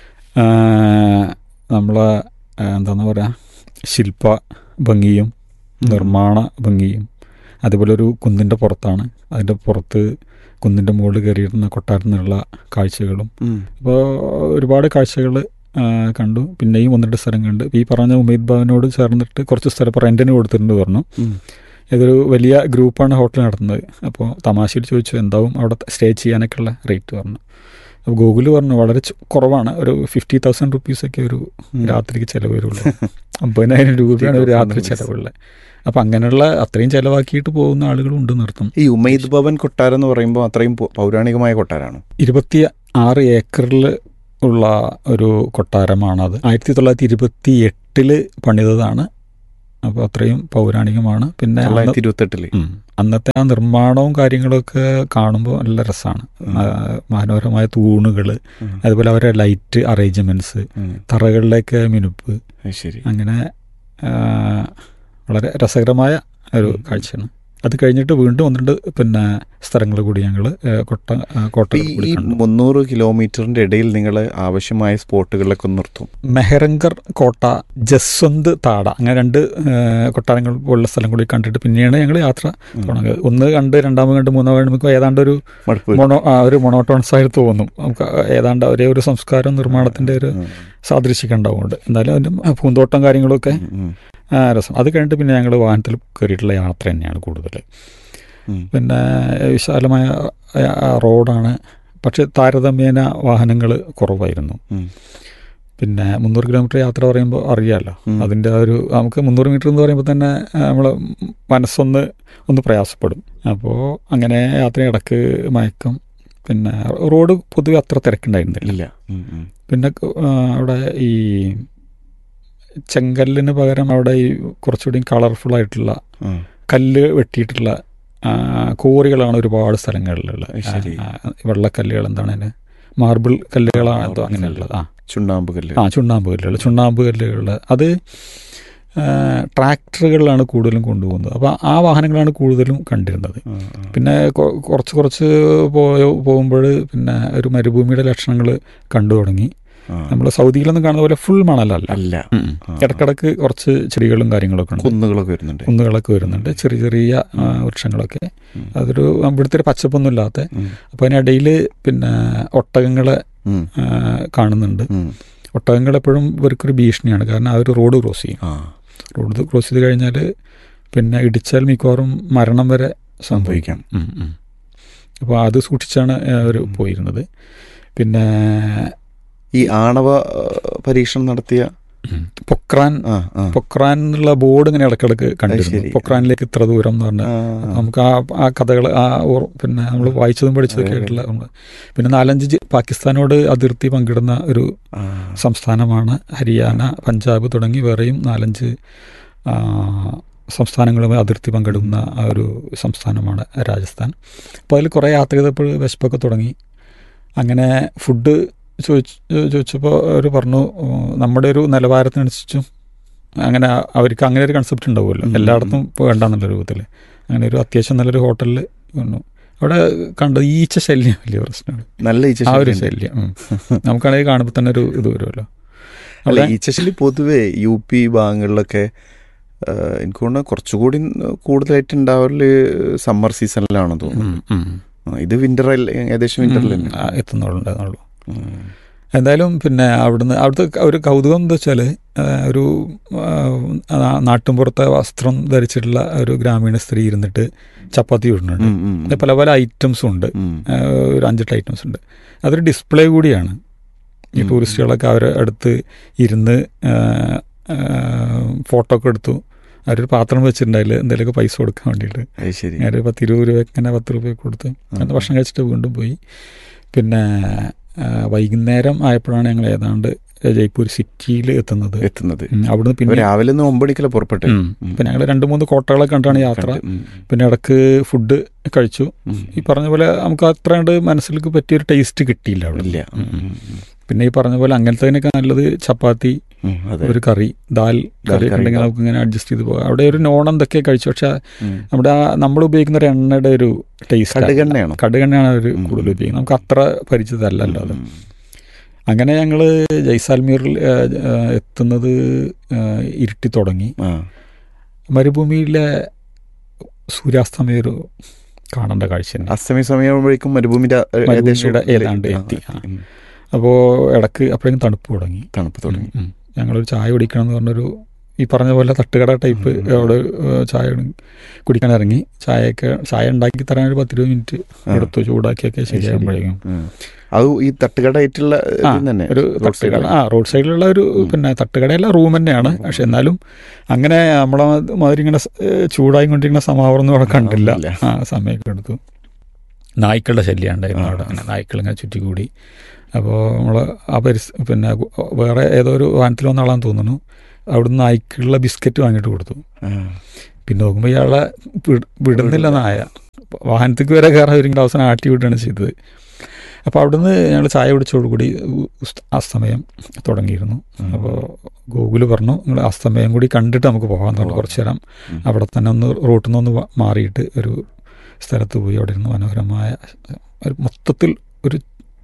നമ്മളെ എന്താണെന്ന് പറയുക ശില്പ ഭംഗിയും നിർമ്മാണ ഭംഗിയും, അതുപോലെ ഒരു കുന്നിൻ്റെ പുറത്താണ്. അതിൻ്റെ പുറത്ത് കുന്നിൻ്റെ മുകളിൽ കയറിയിരുന്ന കൊട്ടാരത്തിൽ നിന്നുള്ള കാഴ്ചകളും. അപ്പോൾ ഒരുപാട് കാഴ്ചകൾ കണ്ടു. പിന്നെയും ഒന്ന് രണ്ട് സ്ഥലം കണ്ട്. ഈ പറഞ്ഞ ഉമൈദ് ഭവനോട് ചേർന്നിട്ട് കുറച്ച് സ്ഥലം ഇപ്പോൾ റെൻറ്റിന് കൊടുത്തിട്ടുണ്ട് പറഞ്ഞു. ഇതൊരു വലിയ ഗ്രൂപ്പാണ് ഹോട്ടൽ നടത്തുന്നത്. അപ്പോൾ തമാശയിൽ ചോദിച്ചു എന്താവും അവിടെ സ്റ്റേ ചെയ്യാനൊക്കെ ഉള്ള റേറ്റ് പറഞ്ഞു. അപ്പോൾ ഗൂഗിൾ പറഞ്ഞു വളരെ കുറവാണ്, ഒരു ഫിഫ്റ്റി തൗസൻഡ് റുപ്പീസൊക്കെ ഒരു രാത്രിക്ക് ചിലവ് വരുള്ളൂ. അമ്പതിനായിരം രൂപയാണ് ഒരു രാത്രി ചിലവുള്ളത്. അപ്പം അങ്ങനെയുള്ള അത്രയും ചിലവാക്കിയിട്ട് പോകുന്ന ആളുകളും ഉണ്ട് നിർത്തും. ഈ ഉമൈദ് ഭവൻ കൊട്ടാരം എന്ന് പറയുമ്പോൾ അത്രയും പൗരാണികമായ കൊട്ടാരമാണ്. ഇരുപത്തി ആറ് ഏക്കറിൽ ഉള്ള ഒരു കൊട്ടാരമാണത്. ആയിരത്തി തൊള്ളായിരത്തി ഇരുപത്തി എട്ടില് പണിതതാണ്. അപ്പോൾ അത്രയും പൗരാണികമാണ്. പിന്നെ തൊള്ളായിരത്തി ഇരുപത്തെട്ടില് ഉം. അന്നത്തെ ആ നിർമ്മാണവും കാര്യങ്ങളൊക്കെ കാണുമ്പോൾ നല്ല രസമാണ്. മനോഹരമായ തൂണുകൾ, അതുപോലെ അവരുടെ ലൈറ്റ് അറേഞ്ച്മെന്റ്സ്, തറകളിലേക്ക് മിനുപ്പ്, ശരി, അങ്ങനെ വളരെ രസകരമായ ഒരു കാഴ്ചയാണ്. അത് കഴിഞ്ഞിട്ട് വീണ്ടും ഒന്ന് രണ്ട് പിന്നെ സ്ഥലങ്ങൾ കൂടി ഞങ്ങൾ കൊട്ട കോട്ട ഈ മുന്നൂറ് കിലോമീറ്ററിന്റെ ഇടയിൽ നിങ്ങൾ ആവശ്യമായ സ്പോട്ടുകളിലൊക്കെ നിർത്തും. മെഹ്റങ്കർ കോട്ട, ജസ്വന്ത് താട, അങ്ങനെ രണ്ട് കൊട്ടാരങ്ങൾ പോലുള്ള സ്ഥലം കൂടി കണ്ടിട്ട് പിന്നെയാണ് ഞങ്ങൾ യാത്ര തുടങ്ങുന്നത്. ഒന്ന് കണ്ട് രണ്ടാമത് കണ്ട് മൂന്നാമത് നമുക്ക് ഏതാണ്ട് ഒരു മൊണോ ഒരു മൊണോട്ടോൺസ് ആയിട്ട് തോന്നും. നമുക്ക് ഏതാണ്ട് ഒരേ ഒരു സംസ്കാരം നിർമ്മാണത്തിന്റെ ഒരു സാദൃശ്യമൊക്കെ ഉണ്ടാവുന്നുണ്ട്. എന്തായാലും അതിൻ്റെ പൂന്തോട്ടം കാര്യങ്ങളൊക്കെ രസം. അത് കഴിഞ്ഞിട്ട് പിന്നെ ഞങ്ങൾ വാഹനത്തിൽ കയറിയിട്ടുള്ള യാത്ര തന്നെയാണ് കൂടുതൽ. പിന്നെ വിശാലമായ റോഡാണ്, പക്ഷെ താരതമ്യേന വാഹനങ്ങൾ കുറവായിരുന്നു. പിന്നെ മുന്നൂറ് കിലോമീറ്റർ യാത്ര പറയുമ്പോൾ അറിയാമല്ലോ, അതിൻ്റെ ഒരു നമുക്ക് മുന്നൂറ് മീറ്റർ എന്ന് പറയുമ്പോൾ തന്നെ നമ്മൾ മനസ്സൊന്ന് ഒന്ന് പ്രയാസപ്പെടും. അപ്പോൾ അങ്ങനെ യാത്ര ഇടക്ക് മയക്കം. പിന്നെ റോഡ് പൊതുവെ അത്ര തിരക്കുണ്ടായിരുന്നില്ല. പിന്നെ അവിടെ ഈ ചെങ്കല്ലിന് പകരം അവിടെ ഈ കുറച്ചുകൂടി കളർഫുൾ ആയിട്ടുള്ള കല്ല് വെട്ടിയിട്ടുള്ള കോറികളാണ് ഒരുപാട് സ്ഥലങ്ങളിലുള്ളത്. വെള്ളക്കല്ലുകൾ, എന്താണ് അതിന് മാർബിൾ കല്ലുകളാണ് എന്തോ അങ്ങനെയുള്ളത്. ആ ചുണ്ണാമ്പ് കല്ല് ആ ചുണ്ണാമ്പ് കല്ലുകൾ ചുണ്ണാമ്പ് കല്ലുകൾ അത് ട്രാക്ടറുകളിലാണ് കൂടുതലും കൊണ്ടുപോകുന്നത്. അപ്പോൾ ആ വാഹനങ്ങളാണ് കൂടുതലും കണ്ടിരുന്നത്. പിന്നെ കുറച്ച് കുറച്ച് പോയ പോകുമ്പോൾ പിന്നെ ഒരു മരുഭൂമിയുടെ ലക്ഷണങ്ങൾ കണ്ടു തുടങ്ങി. നമ്മൾ സൗദിയിലൊന്നും കാണുന്ന പോലെ ഫുൾ മണലല്ല, അല്ല, ഇടക്കിടക്ക് കുറച്ച് ചെടികളും കാര്യങ്ങളൊക്കെ ഉണ്ട്, കുന്നുകളൊക്കെ വരുന്നുണ്ട് കുന്നുകളൊക്കെ വരുന്നുണ്ട് ചെറിയ ചെറിയ വൃക്ഷങ്ങളൊക്കെ. അതൊരു ഇവിടുത്തെ ഒരു പച്ചപ്പൊന്നും ഇല്ലാത്ത. അപ്പോൾ അതിനിടയിൽ പിന്നെ ഒട്ടകങ്ങളെ കാണുന്നുണ്ട്. ഒട്ടകങ്ങൾ എപ്പോഴും ഇവർക്കൊരു ഭീഷണിയാണ്, കാരണം അവർ റോഡ് ക്രോസ് ചെയ്യും. റോഡ് ക്രോസ് ചെയ്ത് കഴിഞ്ഞാൽ പിന്നെ ഇടിച്ചാൽ മിക്കവാറും മരണം വരെ സംഭവിക്കാം. അപ്പോൾ അത് സൂക്ഷിച്ചാണ് അവർ പോയിരുന്നത്. പിന്നെ ഈ ആണവ പരീക്ഷണം നടത്തിയ പൊക്രാൻ പൊക്രാൻ എന്നുള്ള ബോർഡ് ഇങ്ങനെ ഇടക്കിടക്ക് കണ്ടിരുന്നു. പൊക്രാനിലേക്ക് ഇത്ര ദൂരം എന്ന് പറഞ്ഞാൽ നമുക്ക് ആ ആ കഥകൾ ആ പിന്നെ നമ്മൾ വായിച്ചതും പഠിച്ചതൊക്കെ ആയിട്ടുള്ള. പിന്നെ നാലഞ്ച് പാകിസ്ഥാനോട് അതിർത്തി പങ്കിടുന്ന ഒരു സംസ്ഥാനമാണ് ഹരിയാന, പഞ്ചാബ് തുടങ്ങി വേറെയും നാലഞ്ച് സംസ്ഥാനങ്ങളുമായി അതിർത്തി പങ്കിടുന്ന ആ ഒരു സംസ്ഥാനമാണ് രാജസ്ഥാൻ. അപ്പോൾ അതിൽ കുറേ യാത്ര ചെയ്തപ്പോൾ വിശപ്പൊക്കെ തുടങ്ങി. അങ്ങനെ ഫുഡ് ചോദിച്ച് ചോദിച്ചപ്പോൾ അവർ പറഞ്ഞു നമ്മുടെ ഒരു നിലവാരത്തിനനുസരിച്ചും അങ്ങനെ അവർക്ക് അങ്ങനെ ഒരു കൺസെപ്റ്റ് ഉണ്ടാവുമല്ലോ, എല്ലായിടത്തും വേണ്ടെന്നുള്ള രൂപത്തിൽ. അങ്ങനെ ഒരു അത്യാവശ്യം നല്ലൊരു ഹോട്ടലിൽ വന്നു. അവിടെ കണ്ടത് ഈച്ച ശല്യം വലിയ പ്രശ്നമാണ്, നല്ല ഈച്ച ആ ഒരു ശല്യം. നമുക്കാണെങ്കിൽ കാണുമ്പോൾ തന്നെ ഒരു ഇത് വരുമല്ലോ. അല്ല, ഈച്ചശല്യം പൊതുവേ യു പി ഭാഗങ്ങളിലൊക്കെ എനിക്ക് തോന്നുന്നു കുറച്ചുകൂടി കൂടുതലായിട്ട് ഉണ്ടാവല് സമ്മർ സീസണിലാണെന്ന് തോന്നുന്നു. ഇത് വിന്റർ ഏകദേശം വിന്ററിൽ എത്തുന്നുള്ളൂ. എന്തായാലും പിന്നെ അവിടുന്ന് അവിടുത്തെ ഒരു കൗതുകം എന്താ വെച്ചാൽ ഒരു നാട്ടുമ്പുറത്തെ വസ്ത്രം ധരിച്ചിട്ടുള്ള ഒരു ഗ്രാമീണ സ്ത്രീ ഇരുന്നിട്ട് ചപ്പാത്തി ഇടുന്നുണ്ട്. പല പല ഐറ്റംസും ഉണ്ട്, ഒരു അഞ്ചെട്ട് ഐറ്റംസ് ഉണ്ട്. അതൊരു ഡിസ്പ്ലേ കൂടിയാണ്. ഈ ടൂറിസ്റ്റുകളൊക്കെ അവരെ അടുത്ത് ഇരുന്ന് ഫോട്ടോ ഒക്കെ എടുത്തു. അവരൊരു പാത്രം വെച്ചിട്ടുണ്ടായില്ല എന്തെങ്കിലുമൊക്കെ പൈസ കൊടുക്കാൻ വേണ്ടിയിട്ട്. ഞാൻ പത്ത് ഇരുപത് രൂപ ഇങ്ങനെ പത്ത് രൂപ കൊടുത്ത് അന്ന് ഭക്ഷണം കഴിച്ചിട്ട് വീണ്ടും പോയി. പിന്നെ വൈകുന്നേരം ആയപ്പോഴാണ് ഞങ്ങൾ ഏതാണ്ട് ജയ്പൂർ സിറ്റിയിൽ എത്തുന്നത് എത്തുന്നത് അവിടുന്ന് പിന്നെ രാവിലെ ഒമ്പണിക്കല പുറപ്പെട്ടു. പിന്നെ ഞങ്ങൾ രണ്ട് മൂന്ന് കോട്ടകളെ കണ്ടാണ് യാത്ര. പിന്നെ ഇടക്ക് ഫുഡ് കഴിച്ചു. ഈ പറഞ്ഞ പോലെ നമുക്ക് അത്ര കണ്ട് മനസ്സിലേക്ക് പറ്റിയൊരു ടേസ്റ്റ് കിട്ടിയില്ല അവിടെ. പിന്നെ ഈ പറഞ്ഞ പോലെ അങ്ങനത്തേനൊക്കെ നല്ലത് ചപ്പാത്തി, ഒരു കറി, ദാൽ കറി ഉണ്ടെങ്കിൽ നമുക്ക് ഇങ്ങനെ അഡ്ജസ്റ്റ് ചെയ്ത് പോകാം. അവിടെ ഒരു നോൺ എന്തൊക്കെ കഴിച്ചു, പക്ഷെ നമ്മുടെ ആ നമ്മൾ ഉപയോഗിക്കുന്ന ഒരു എണ്ണയുടെ ഒരു ടേസ്റ്റ് കടുകെണ്ണയാണ് അവർ കൂടുതൽ ഉപയോഗിക്കുന്നത്. നമുക്ക് അത്ര പരിചിതമല്ലല്ലോ അത്. അങ്ങനെ ഞങ്ങൾ ജയ്സാൽമീറിൽ എത്തുന്നത് ഇരുട്ടി തുടങ്ങി. മരുഭൂമിയിലെ സൂര്യാസ്തമയം ഒരു കാണേണ്ട കാഴ്ചയാണ്. അസ്തമയ സമയമാകുമ്പോഴേക്കും മരുഭൂമിയുടെ മരുഭൂമിയുടെ ഏതാണ്ട് എത്തി. അപ്പോൾ ഇടക്ക് അപ്പോഴേക്കും തണുപ്പ് തുടങ്ങി തണുപ്പ് തുടങ്ങി ഞങ്ങളൊരു ചായ കുടിക്കണം എന്ന് പറഞ്ഞൊരു ഈ പറഞ്ഞ പോലെ തട്ടുകട ടൈപ്പ് അവിടെ ചായ കുടിക്കാൻ ഇറങ്ങി. ചായയൊക്കെ ചായ ഉണ്ടാക്കി തരാൻ ഒരു പത്തിരുപത് മിനിറ്റ് എടുത്തു, ചൂടാക്കിയൊക്കെ ശരിയാകുമ്പോഴേക്കും. അത് ഈ തട്ടുകടയായിട്ടുള്ള ഒരു തട്ടുകട, ആ റോഡ് സൈഡിലുള്ള ഒരു പിന്നെ തട്ടുകടയല്ല, റൂം തന്നെയാണ്. പക്ഷെ എന്നാലും അങ്ങനെ നമ്മളെ മാതിരി ഇങ്ങനെ ചൂടായി കൊണ്ടിരിക്കുന്ന സമാവറൊന്നും അവിടെ കണ്ടില്ല. ആ സമയമൊക്കെ എടുത്തു. നായ്ക്കളുടെ ശല്യം ഉണ്ടായിരുന്നു അവിടെ. അങ്ങനെ നായ്ക്കളിങ്ങനെ ചുറ്റിക്കൂടി. അപ്പോൾ നമ്മൾ ആ പരിസ്ഥ പിന്നെ വേറെ ഏതോ ഒരു വാഹനത്തിൽ വന്ന ആളാന്ന് തോന്നുന്നു. അവിടുന്ന് നായ്ക്കുള്ള ബിസ്ക്കറ്റ് വാങ്ങിയിട്ട് കൊടുത്തു. പിന്നെ നോക്കുമ്പോൾ ഇയാളെ വിടുന്നില്ല നായ, വാഹനത്തേക്ക് വരെ കയറാൻ ഒരുങ്ങി അവസാനം ആട്ടി വിടുകയാണ് ചെയ്തത്. അപ്പോൾ അവിടുന്ന് ഞങ്ങൾ ചായ കുടിച്ചോടുകൂടി അസ്തമയം തുടങ്ങിയിരുന്നു. അപ്പോൾ ഗൂഗിള് പറഞ്ഞു നിങ്ങൾ അസ്തമയം കൂടി കണ്ടിട്ട് നമുക്ക് പോകാൻ പറഞ്ഞു. കുറച്ച് നേരം അവിടെ തന്നെ ഒന്ന് റൂട്ടിൽ നിന്നൊന്ന് മാറിയിട്ട് ഒരു സ്ഥലത്ത് പോയി അവിടെ ഇരുന്ന് മനോഹരമായ ഒരു മൊത്തത്തിൽ ഒരു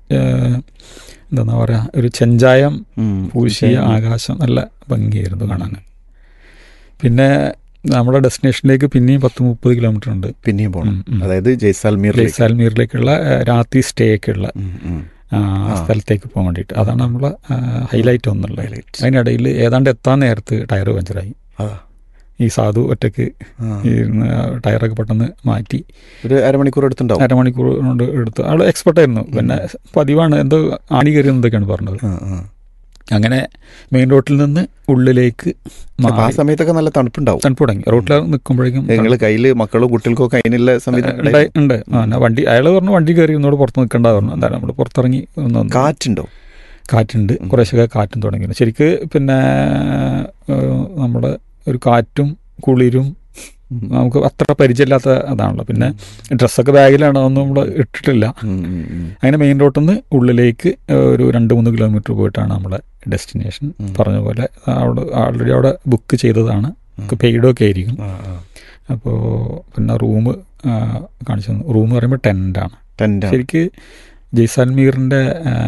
എന്താ പറയുക ഒരു ചെഞ്ചായം പൂശിയ ആകാശം നല്ല ഭംഗിയായിരുന്നു കാണാൻ. പിന്നെ നമ്മുടെ ഡെസ്റ്റിനേഷനിലേക്ക് പിന്നെയും പത്ത് മുപ്പത് കിലോമീറ്റർ ഉണ്ട് പിന്നെയും പോകണം. അതായത് ജയ്സാൽമീർ ജയ്സാൽമീറിലേക്കുള്ള രാത്രി സ്റ്റേ ഒക്കെ ഉള്ള സ്ഥലത്തേക്ക് പോകാൻ വേണ്ടിയിട്ട്. അതാണ് നമ്മളെ ഹൈലൈറ്റ് ഒന്നുള്ളത്. അതിനിടയിൽ ഏതാണ്ട് എത്താൻ നേരത്ത് ടയർ പഞ്ചറായി. ഈ സാധു ഒറ്റയ്ക്ക് ടയറൊക്കെ പെട്ടെന്ന് മാറ്റി ഒരു അരമണിക്കൂർ എടുത്തുണ്ടാവും. അരമണിക്കൂർ കൊണ്ട് എടുത്തു. ആൾ എക്സ്പെർട്ടായിരുന്നു. പിന്നെ പതിവാണ് എന്തോ ആണി കയറി എന്നതൊക്കെയാണ് പറഞ്ഞത്. അങ്ങനെ മെയിൻ റോട്ടിൽ നിന്ന് ഉള്ളിലേക്ക് ആ സമയത്തൊക്കെ നല്ല തണുപ്പുണ്ടാവും. തണുപ്പ് തുടങ്ങി. റോട്ടിൽ നിൽക്കുമ്പോഴേക്കും നിങ്ങൾ കയ്യിൽ മക്കളും കുട്ടികൾക്കൊക്കെ അതിനുള്ള സംവിധാനം ഉണ്ട്. വണ്ടി അയാൾ പറഞ്ഞു വണ്ടി കയറി ഒന്നുകൂടെ പുറത്ത് നിൽക്കേണ്ട പറഞ്ഞു. എന്തായാലും നമ്മൾ പുറത്തിറങ്ങി കാറ്റുണ്ടോ? കാറ്റുണ്ട്. കുറേശ്ശൊക്കെ കാറ്റും തുടങ്ങി. ശരിക്ക് പിന്നെ നമ്മുടെ ഒരു കാറ്റും കുളിരും നമുക്ക് അത്ര പരിചയമില്ലാത്ത അതാണല്ലോ. പിന്നെ ഡ്രസ്സൊക്കെ ബാഗിലാണ്, അതൊന്നും നമ്മൾ ഇട്ടിട്ടില്ല. അങ്ങനെ മെയിൻ റോട്ടിൽ നിന്ന് ഉള്ളിലേക്ക് ഒരു രണ്ട് മൂന്ന് കിലോമീറ്റർ പോയിട്ടാണ് നമ്മളെ ഡെസ്റ്റിനേഷൻ. പറഞ്ഞ പോലെ അവിടെ ആൾറെഡി അവിടെ ബുക്ക് ചെയ്തതാണ്, പെയ്ഡൊക്കെ ആയിരിക്കും. അപ്പോൾ പിന്നെ റൂം കാണിച്ചു തന്നു. റൂം പറയുമ്പോൾ ടെൻ്റാണ്. ടെൻ്റ് ശരിക്ക് ജയ്സാൽമീറിൻ്റെ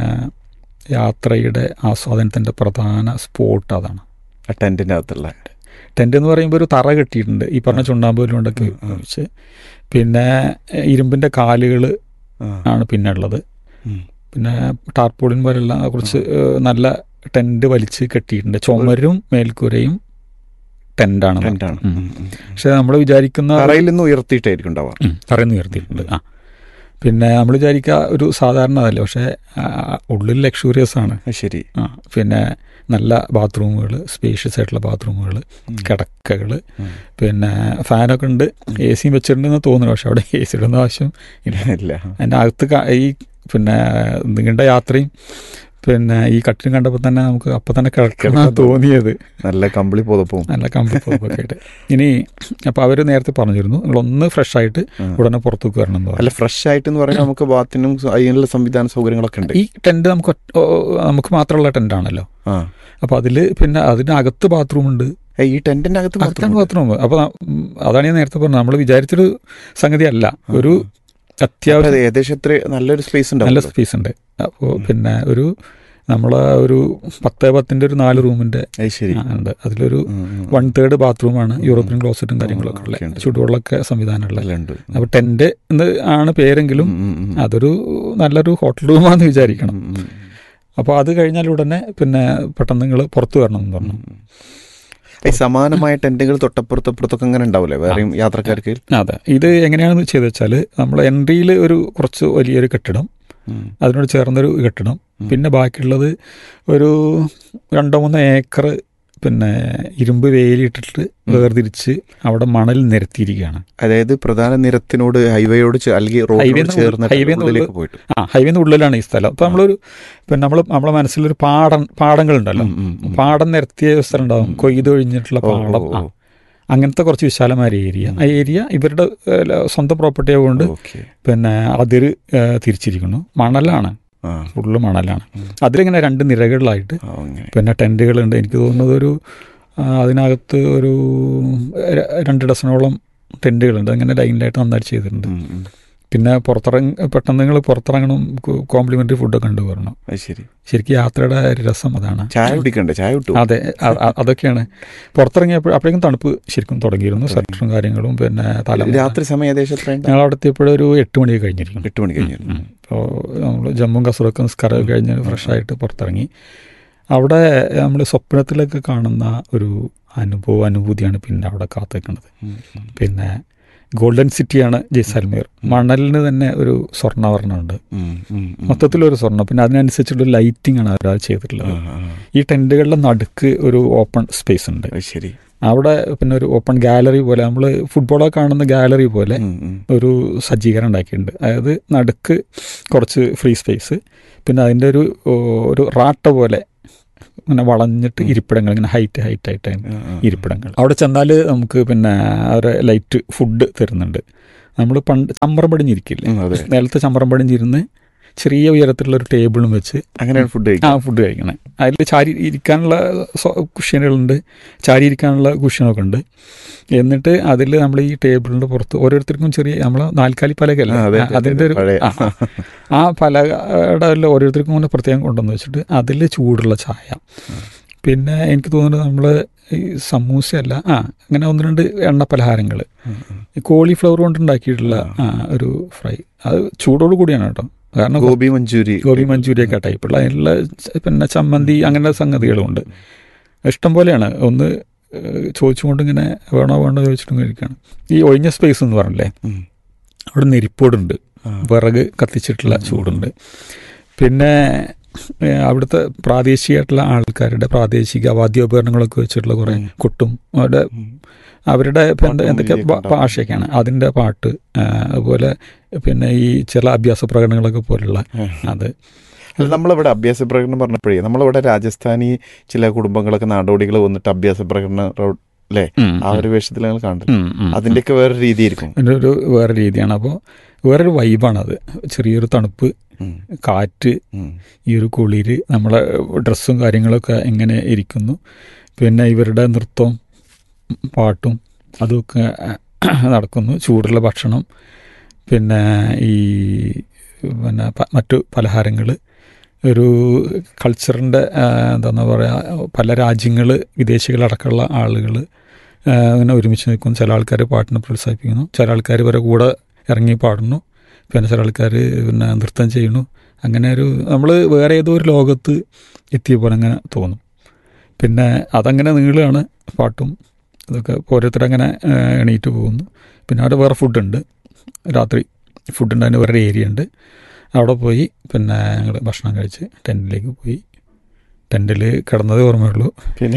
യാത്രയുടെ ആസ്വാദനത്തിൻ്റെ പ്രധാന സ്പോട്ട് അതാണ്, ടെൻറ്റിൻ്റെ അകത്തുള്ള. ടെൻ്റ് എന്ന് പറയുമ്പോൾ ഒരു തറ കെട്ടിയിട്ടുണ്ട് ഈ പറഞ്ഞ ചുണ്ണാമ്പൂലുകൊണ്ടൊക്കെ വെച്ച്. പിന്നെ ഇരുമ്പിൻ്റെ കാലുകൾ ആണ് പിന്നെ ഉള്ളത്. പിന്നെ ടാർപോളിൻ പോലെയുള്ള കുറച്ച് നല്ല ടെൻ്റ് വലിച്ച് കെട്ടിയിട്ടുണ്ട്. ചുമരും മേൽക്കൂരയും ടെൻ്റാണ്. പക്ഷെ നമ്മൾ വിചാരിക്കുന്ന തറയിൽ നിന്ന് ഉയർത്തിയിട്ടായിരിക്കും ഉണ്ടാവുക. തറയിൽ നിന്ന് ഉയർത്തിയിട്ടുണ്ട്. ആ പിന്നെ നമ്മൾ വിചാരിക്കുക ഒരു സാധാരണ അതല്ല, പക്ഷേ ഉള്ളിൽ ലക്ഷൂറിയസ് ആണ്. ശരി. ആ പിന്നെ നല്ല ബാത്റൂമുകൾ, സ്പേഷ്യസ് ആയിട്ടുള്ള ബാത്റൂമുകൾ, കിടക്കകൾ, പിന്നെ ഫാനൊക്കെ ഉണ്ട്. എ സിയും വെച്ചിട്ടുണ്ടെന്ന് തോന്നുന്നു, പക്ഷെ അവിടെ എ സി ഇടുന്ന ആവശ്യം ഇല്ല. അതിൻ്റെ അകത്ത് ഈ പിന്നെ നീണ്ട യാത്രയും പിന്നെ ഈ കട്ടിലും കണ്ടപ്പോൾ തന്നെ നമുക്ക് അപ്പം തന്നെ കിടക്കണം തോന്നിയത്. നല്ല കമ്പിളി പുതപ്പും നല്ല കമ്പിളി പുതപ്പൊക്കെ ആയിട്ട്. ഇനി അപ്പോൾ അവർ നേരത്തെ പറഞ്ഞിരുന്നു നിങ്ങളൊന്ന് ഫ്രഷ് ആയിട്ട് ഉടനെ പുറത്തേക്ക് വരണം എന്ന് പറഞ്ഞു. അല്ല ഫ്രഷ് ആയിട്ട് എന്ന് പറഞ്ഞാൽ നമുക്ക് ബാത്തിനും അതിനുള്ള സംവിധാന സൗകര്യങ്ങളൊക്കെ ഉണ്ട്. ഈ ടെന്റ് നമുക്ക് നമുക്ക് മാത്രമുള്ള ടെന്റാണല്ലോ. അപ്പോൾ അതിൽ പിന്നെ അതിനകത്ത് ബാത്റൂം ഉണ്ട്. ഈ ടെന്റിന്റെ അകത്ത് അകത്താണ് ബാത്റൂം. അപ്പോൾ അതാണ് ഞാൻ നേരത്തെ പറഞ്ഞത്, നമ്മൾ വിചാരിച്ചൊരു സംഗതി അല്ല. ഒരു അത്യാവശ്യം ഏകദേശം എത്ര നല്ലൊരു സ്പേസ് ഉണ്ട്, നല്ല സ്പേസ് ഉണ്ട്. അപ്പോൾ പിന്നെ ഒരു നമ്മളെ ഒരു പത്ത് പത്തിൻ്റെ ഒരു നാല് റൂമിൻ്റെ ഉണ്ട്. അതിലൊരു വൺ തേർഡ് ബാത്റൂമാണ്, യൂറോപ്യൻ ക്ലോസറ്റും കാര്യങ്ങളൊക്കെ ഉള്ള, ചുടുവെള്ളമൊക്കെ സംവിധാനമുള്ള. അപ്പോൾ ടെന്റ് എന്ന് ആണ് പേരെങ്കിലും അതൊരു നല്ലൊരു ഹോട്ടൽ റൂമാണെന്ന് വിചാരിക്കണം. അപ്പോൾ അത് കഴിഞ്ഞാൽ ഉടനെ പിന്നെ പെട്ടെന്ന് നിങ്ങൾ പുറത്തു വരണം എന്ന് പറഞ്ഞു. സമാനമായ ടെന്റുകൾ തൊട്ടപ്പുറത്തപ്പുറത്തൊക്കെ അങ്ങനെ ഉണ്ടാവില്ലേ വേറെയും യാത്രക്കാർക്ക്? അതെ. ഇത് എങ്ങനെയാണെന്ന് ചെയ്ത് വെച്ചാൽ നമ്മൾ എൻട്രിയിൽ ഒരു കുറച്ച് വലിയൊരു കെട്ടിടം, അതിനോട് ചേർന്നൊരു കെട്ടിടം, പിന്നെ ബാക്കിയുള്ളത് ഒരു രണ്ടോ മൂന്നോ ഏക്കർ പിന്നെ ഇരുമ്പ് വേലിയിട്ടിട്ട് വേർതിരിച്ച് അവിടെ മണൽ നിരത്തിയിരിക്കുകയാണ്. അതായത് പ്രധാന നിരത്തിനോട് ഹൈവേയോട് ആ ഹൈവേന്ന് ഉള്ളിലാണ് ഈ സ്ഥലം. അപ്പോൾ നമ്മളൊരു പിന്നെ നമ്മൾ നമ്മളെ മനസ്സിലൊരു പാടം പാടങ്ങളുണ്ടല്ലോ, പാടം നിരത്തിയ സ്ഥലം ഉണ്ടാവും, കൊയ്തൊഴിഞ്ഞിട്ടുള്ള പാടം. അങ്ങനത്തെ കുറച്ച് വിശാലമായ ഏരിയ. ആ ഏരിയ ഇവരുടെ സ്വന്തം പ്രോപ്പർട്ടി ആയതുകൊണ്ട് പിന്നെ അതിര് തിരിച്ചിരിക്കുന്നു. മണലാണ്, ഫുള്ള് മണലാണ്. അതിലിങ്ങനെ രണ്ട് നിരകളിലായിട്ട് പിന്നെ ടെൻറ്റുകളുണ്ട്. എനിക്ക് തോന്നുന്നത് ഒരു അതിനകത്ത് ഒരു രണ്ട് ഡസനോളം ടെൻറ്റുകളുണ്ട്. അങ്ങനെ ലൈനിലായിട്ട് നന്നായിട്ട് ചെയ്തിട്ടുണ്ട്. പിന്നെ പുറത്തിറങ്ങി പെട്ടെന്ന് നിങ്ങൾ പുറത്തിറങ്ങണം, കോംപ്ലിമെൻ്ററി ഫുഡൊക്കെ ഉണ്ട് പറഞ്ഞു. ശരി. ശരിക്കും യാത്രയുടെ രസം അതാണ്. ചായ കുടിക്കണ്ടേ? ചായ കിട്ടും. അതെ, അതൊക്കെയാണ്. പുറത്തിറങ്ങിയപ്പോൾ അപ്പോഴേക്കും തണുപ്പ് ശരിക്കും തുടങ്ങിയിരുന്നു. സ്വെറ്ററും കാര്യങ്ങളും പിന്നെ തല. രാത്രി സമയം ഏകദേശം ഞങ്ങൾ അവിടെ എത്തിയപ്പോഴൊരു എട്ട് മണിയൊക്കെ കഴിഞ്ഞിരിക്കും. എട്ട് മണി കഴിഞ്ഞിരുന്നു. അപ്പോൾ നമ്മൾ ജമ്മും കസറൊക്കെ നിസ്കാരമൊക്കെ കഴിഞ്ഞ് ഫ്രഷായിട്ട് പുറത്തിറങ്ങി. അവിടെ നമ്മൾ സ്വപ്നത്തിലൊക്കെ കാണുന്ന ഒരു അനുഭവ അനുഭൂതിയാണ് പിന്നെ അവിടെ കാത്തിക്കുന്നത്. പിന്നെ ഗോൾഡൻ സിറ്റിയാണ് ജയ്സാൽമീർ. മണലിന് തന്നെ ഒരു സ്വർണ്ണവർണ്ണമുണ്ട്, മൊത്തത്തിലൊരു സ്വർണ്ണം. പിന്നെ അതിനനുസരിച്ചുള്ള ലൈറ്റിംഗ് ആണ് അവർ ചെയ്തിട്ടുള്ളത്. ഈ ടെൻറ്റുകളുടെ നടുക്ക് ഒരു ഓപ്പൺ സ്പേസ് ഉണ്ട്. ശരി. അവിടെ പിന്നെ ഒരു ഓപ്പൺ ഗാലറി പോലെ, നമ്മൾ ഫുട്ബോളൊക്കെ കാണുന്ന ഗാലറി പോലെ ഒരു സജ്ജീകരണം ഉണ്ടാക്കിയിട്ടുണ്ട്. അതായത് നടുക്ക് കുറച്ച് ഫ്രീ സ്പേസ്, പിന്നെ അതിൻ്റെ ഒരു ഒരു റാട്ട പോലെ ഇങ്ങനെ വളഞ്ഞിട്ട് ഇരിപ്പിടങ്ങൾ ഇങ്ങനെ ഹൈറ്റ് ഹൈറ്റ് ആയിട്ടാണ് ഇരിപ്പിടങ്ങൾ. അവിടെ ചെന്നാൽ നമുക്ക് പിന്നെ അവരെ ലൈറ്റ് ഫുഡ് തരുന്നുണ്ട്. നമ്മൾ പണ്ട് ചമ്രം പടിഞ്ഞിരിക്കില്ലേ, നിലത്ത് ചമ്രം പടിഞ്ഞിരുന്ന് ചെറിയ ഉയരത്തിലുള്ള ഒരു ടേബിളും വെച്ച് അങ്ങനെയാണ് ഫുഡ് ആ ഫുഡ് കഴിക്കണേ. അതിൽ ചാരി ഇരിക്കാനുള്ള കുഷ്യനുകളുണ്ട്, ചാരി ഇരിക്കാനുള്ള കുഷ്യനൊക്കെ ഉണ്ട്. എന്നിട്ട് അതിൽ നമ്മൾ ഈ ടേബിളിൻ്റെ പുറത്ത് ഓരോരുത്തർക്കും ചെറിയ നമ്മൾ നാൽക്കാലി പലകല്ല, അതിൻ്റെ ഒരു ആ പലകയുടെ ഓരോരുത്തർക്കും ഇങ്ങനെ പ്രത്യേകം കൊണ്ടുവന്ന് വെച്ചിട്ട് അതിൽ ചൂടുള്ള ചായ. പിന്നെ എനിക്ക് തോന്നുന്നത് നമ്മൾ ഈ സമൂസയല്ല, ആ അങ്ങനെ ഒന്ന് രണ്ട് എണ്ണ പലഹാരങ്ങൾ, കോളിഫ്ലവർ കൊണ്ട് ഉണ്ടാക്കിയിട്ടുള്ള ആ ഒരു ഫ്രൈ, അത് ചൂടോട് കൂടിയാണ് കേട്ടോ. കാരണം ഗോബി മഞ്ചൂരി ഗോബി മഞ്ചൂരിയൊക്കെ ടൈപ്പുള്ള അതിനുള്ള പിന്നെ ചമ്മന്തി അങ്ങനെ സംഗതികളുമുണ്ട്. ഇഷ്ടം പോലെയാണ്. ഒന്ന് ചോദിച്ചുകൊണ്ട് ഇങ്ങനെ വേണോ വേണോ ചോദിച്ചിട്ടും കഴിക്കുകയാണ്. ഈ ഒഴിഞ്ഞ സ്പേസ് എന്ന് പറഞ്ഞില്ലേ, അവിടെ നെരിപ്പോടുണ്ട്, വിറക് കത്തിച്ചിട്ടുള്ള ചൂടുണ്ട്. പിന്നെ അവിടുത്തെ പ്രാദേശികമായിട്ടുള്ള ആൾക്കാരുടെ പ്രാദേശിക വാദ്യോപകരണങ്ങളൊക്കെ വെച്ചിട്ടുള്ള കുറേ കൊട്ടും അവിടെ അവരുടെ എന്തൊക്കെ ഭാഷയൊക്കെയാണ് അതിൻ്റെ പാട്ട്, അതുപോലെ പിന്നെ ഈ ചില അഭ്യാസ പ്രകടനങ്ങളൊക്കെ പോലുള്ള അത്. നമ്മളിവിടെ അഭ്യാസ പ്രകടനം പറഞ്ഞപ്പോഴേ നമ്മളിവിടെ രാജസ്ഥാനി ചില കുടുംബങ്ങളൊക്കെ നാടോടികൾ വന്നിട്ട് അഭ്യാസ പ്രകടനം അല്ലേ ആ ഒരു വേഷത്തിൽ ഞങ്ങൾ കണ്ടു. അതിൻ്റെയൊക്കെ വേറെ രീതിയായിരിക്കും, ഒരു വേറെ രീതിയാണ്. അപ്പോൾ വേറൊരു വൈബാണത്. ചെറിയൊരു തണുപ്പ്, കാറ്റ്, ഈ ഒരു കുളിര്, നമ്മളെ ഡ്രസ്സും കാര്യങ്ങളൊക്കെ എങ്ങനെ ഇരിക്കുന്നു. പിന്നെ ഇവരുടെ നൃത്തവും പാട്ടും അതൊക്കെ നടക്കുന്നു. ചൂടുള്ള ഭക്ഷണം, പിന്നെ ഈ പിന്നെ മറ്റു പലഹാരങ്ങൾ, ഒരു കൾച്ചറിൻ്റെ എന്താണെന്ന് പറയുക, പല രാജ്യങ്ങൾ വിദേശികളടക്കമുള്ള ആളുകൾ അങ്ങനെ ഒരുമിച്ച് നിൽക്കുന്നു. ചില ആൾക്കാർ പാട്ടിനെ പ്രോത്സാഹിപ്പിക്കുന്നു, ചില ആൾക്കാർ ഇവരെ കൂടെ ഇറങ്ങി പാടുന്നു, പിന്നെ ചില ആൾക്കാർ പിന്നെ നൃത്തം ചെയ്യുന്നു. അങ്ങനെ ഒരു നമ്മൾ വേറെ ഏതോ ഒരു ലോകത്ത് എത്തിയ പോലെ അങ്ങനെ തോന്നും. പിന്നെ അതങ്ങനെ നീളുകയാണ് പാട്ടും ഇതൊക്കെ. ഓരോരുത്തരങ്ങനെ എണീറ്റ് പോകുന്നു. പിന്നെ അവിടെ വേറെ ഫുഡുണ്ട്, രാത്രി ഫുഡുണ്ട്, അതിന് വേറെ ഏരിയ ഉണ്ട്. അവിടെ പോയി പിന്നെ ഞങ്ങൾ ഭക്ഷണം കഴിച്ച് ടെൻറ്റിലേക്ക് പോയി. ടെൻറ്റിൽ കിടന്നതേ ഓർമ്മയുള്ളൂ. പിന്നെ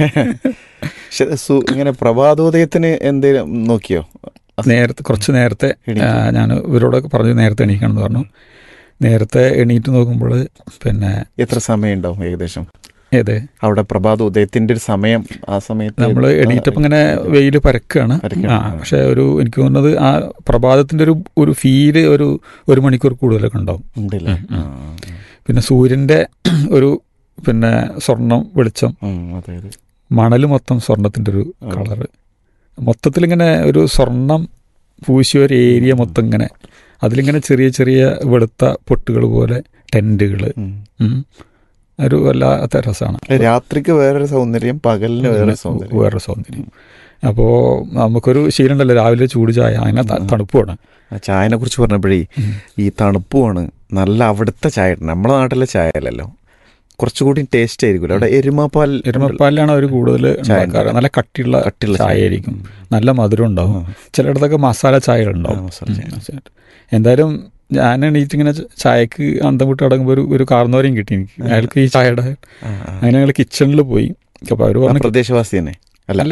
ഇങ്ങനെ പ്രഭാതോദയത്തിന് എന്തേലും നോക്കിയോ? നേരത്തെ കുറച്ച് നേരത്തെ ഞാൻ ഇവരോടൊക്കെ പറഞ്ഞു നേരത്തെ എണീക്കണമെന്ന് പറഞ്ഞു. നേരത്തെ എണീറ്റ് നോക്കുമ്പോൾ പിന്നെ എത്ര സമയം ഉണ്ടാവും ഏകദേശം? ഏത് അവിടെ പ്രഭാത ഉദയത്തിന്റെ ഒരു സമയം? ആ സമയത്ത് നമ്മൾ എണീറ്റപ്പോൾ ഇങ്ങനെ വെയിൽ പരക്കുകയാണ്. ആ പക്ഷെ ഒരു എനിക്ക് തോന്നുന്നത് ആ പ്രഭാതത്തിന്റെ ഒരു ഒരു ഫീല് ഒരു ഒരു മണിക്കൂർ കൂടുതലൊക്കെ ഉണ്ടാവും. പിന്നെ സൂര്യന്റെ ഒരു പിന്നെ സ്വർണം വെളിച്ചം, മണൽ മൊത്തം സ്വർണത്തിന്റെ ഒരു കളറ്, മൊത്തത്തിലിങ്ങനെ ഒരു സ്വർണം പൂശിയ ഒരു ഏരിയ മൊത്തം ഇങ്ങനെ, അതിലിങ്ങനെ ചെറിയ ചെറിയ വെളുത്ത പൊട്ടുകൾ പോലെ ടെൻറ്റുകൾ, ഒരു വല്ലാത്ത രസമാണ്. രാത്രിക്ക് വേറൊരു സൗന്ദര്യം, പകലിന് വേറെ സൗന്ദര്യം വേറൊരു സൗന്ദര്യം. അപ്പോൾ നമുക്കൊരു ശീലമുണ്ടല്ലോ രാവിലെ ചൂട് ചായ, അങ്ങനെ തണുപ്പുമാണ്. ചായനെ കുറിച്ച് പറഞ്ഞപ്പോഴേ ഈ തണുപ്പുമാണ് നല്ല അവിടുത്തെ ചായ. നമ്മുടെ നാട്ടിലെ ചായ അല്ലല്ലോ, കുറച്ചുകൂടി ടേസ്റ്റ് ആയിരിക്കും. അവിടെ എരുമപ്പാൽ എരുമപ്പാലിലാണ് അവർ കൂടുതൽ ചായക്കാർ. നല്ല കട്ടിയുള്ള കട്ടിയുള്ള ചായ ആയിരിക്കും, നല്ല മധുരം ഉണ്ടാവും. ചിലയിടത്തൊക്കെ മസാല ചായകളുണ്ടാവും. എന്തായാലും ഞാൻ എണീറ്റിങ്ങനെ ചായക്ക് അന്തം വിട്ട് അടങ്ങുമ്പോൾ ഒരു ഒരു കാർന്നോരെയും കിട്ടി എനിക്ക്. അയാൾക്ക് ഈ ചായയുടെ അങ്ങനെ ഞങ്ങൾ കിച്ചണിൽ പോയി. അപ്പോൾ അവർ പറഞ്ഞ പ്രദേശവാസി തന്നെ അല്ല,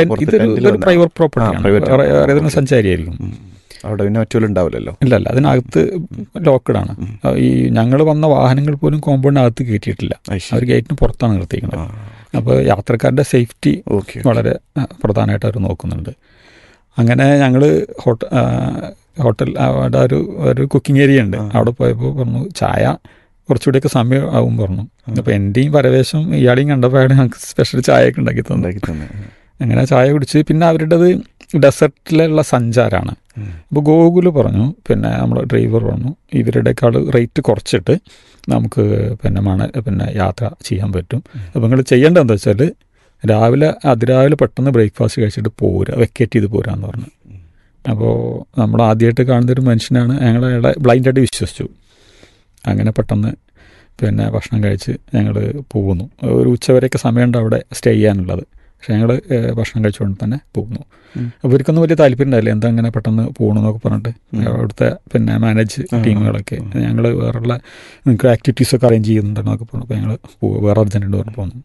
ഇതൊരു പ്രൈവറ്റ് പ്രോപ്പർട്ടിയാണ്, സഞ്ചാരിയായിരിക്കും. അവിടെ പിന്നെ മറ്റുള്ള ഉണ്ടാവില്ലല്ലോ. ഇല്ല അല്ല, അതിനകത്ത് ലോക്കഡാണ്. ഈ ഞങ്ങൾ വന്ന വാഹനങ്ങൾ പോലും കോമ്പൗണ്ടിനകത്ത് കയറ്റിയിട്ടില്ല, അവർ ഗേറ്റിന് പുറത്താണ് നിർത്തിക്കുന്നത്. അപ്പോൾ യാത്രക്കാരുടെ സേഫ്റ്റി വളരെ പ്രധാനമായിട്ട് അവർ നോക്കുന്നുണ്ട്. അങ്ങനെ ഞങ്ങൾ ഹോട്ടൽ ഹോട്ടൽ അവിടെ ഒരു ഒരു കുക്കിംഗ് ഏരിയ ഉണ്ട്. അവിടെ പോയപ്പോൾ പറഞ്ഞു ചായ കുറച്ചുകൂടിയൊക്കെ സമയം ആവും പറഞ്ഞു. അപ്പോൾ എൻ്റെയും പരവേശം ഇയാളെയും കണ്ടപ്പോൾ ഞങ്ങൾക്ക് സ്പെഷ്യൽ ചായയൊക്കെ ഉണ്ടാക്കി തന്നെ. അങ്ങനെ ചായ കുടിച്ച് പിന്നെ അവരുടേത് ഡെസർട്ടിലുള്ള സഞ്ചാരമാണ്. അപ്പോൾ ഗോകുൽ പറഞ്ഞു, പിന്നെ നമ്മൾ ഡ്രൈവർ പറഞ്ഞു ഇവരുടെക്കാൾ റേറ്റ് കുറച്ചിട്ട് നമുക്ക് പിന്നെ മണ പിന്നെ യാത്ര ചെയ്യാൻ പറ്റും. അപ്പോൾ നിങ്ങൾ ചെയ്യേണ്ടതെന്ന് വെച്ചാൽ രാവിലെ അതിരാവിലെ പെട്ടെന്ന് ബ്രേക്ക്ഫാസ്റ്റ് കഴിച്ചിട്ട് പോരുക, വെക്കേറ്റ് ചെയ്ത് പോരാന്ന് പറഞ്ഞു. അപ്പോൾ നമ്മൾ ആദ്യമായിട്ട് കാണുന്നൊരു മനുഷ്യനാണ്, ഞങ്ങൾ അയാളെ ബ്ലൈൻഡായിട്ട് വിശ്വസിച്ചു. അങ്ങനെ പെട്ടെന്ന് പിന്നെ ഭക്ഷണം കഴിച്ച് ഞങ്ങൾ പോകുന്നു. ഒരു ഉച്ചവരെയൊക്കെ സമയമുണ്ട് അവിടെ സ്റ്റേ ചെയ്യാനുള്ളത്. പക്ഷേ ഞങ്ങൾ ഭക്ഷണം കഴിച്ചുകൊണ്ട് തന്നെ പോകുന്നു. അപ്പോൾ ഇവർക്കൊന്നും വലിയ താല്പര്യം ഉണ്ടായില്ല, എന്താ അങ്ങനെ പെട്ടെന്ന് പോകണമെന്നൊക്കെ പറഞ്ഞിട്ട്. അവിടുത്തെ പിന്നെ മാനേജ് ടീമുകളൊക്കെ ഞങ്ങൾ വേറെയുള്ള നിങ്ങൾക്ക് ആക്ടിവിറ്റീസൊക്കെ അറേഞ്ച് ചെയ്യുന്നുണ്ടെന്നൊക്കെ പറഞ്ഞു. അപ്പോൾ ഞങ്ങൾ വേറെ അർജൻറ്റുണ്ട് പറഞ്ഞു പോന്നു.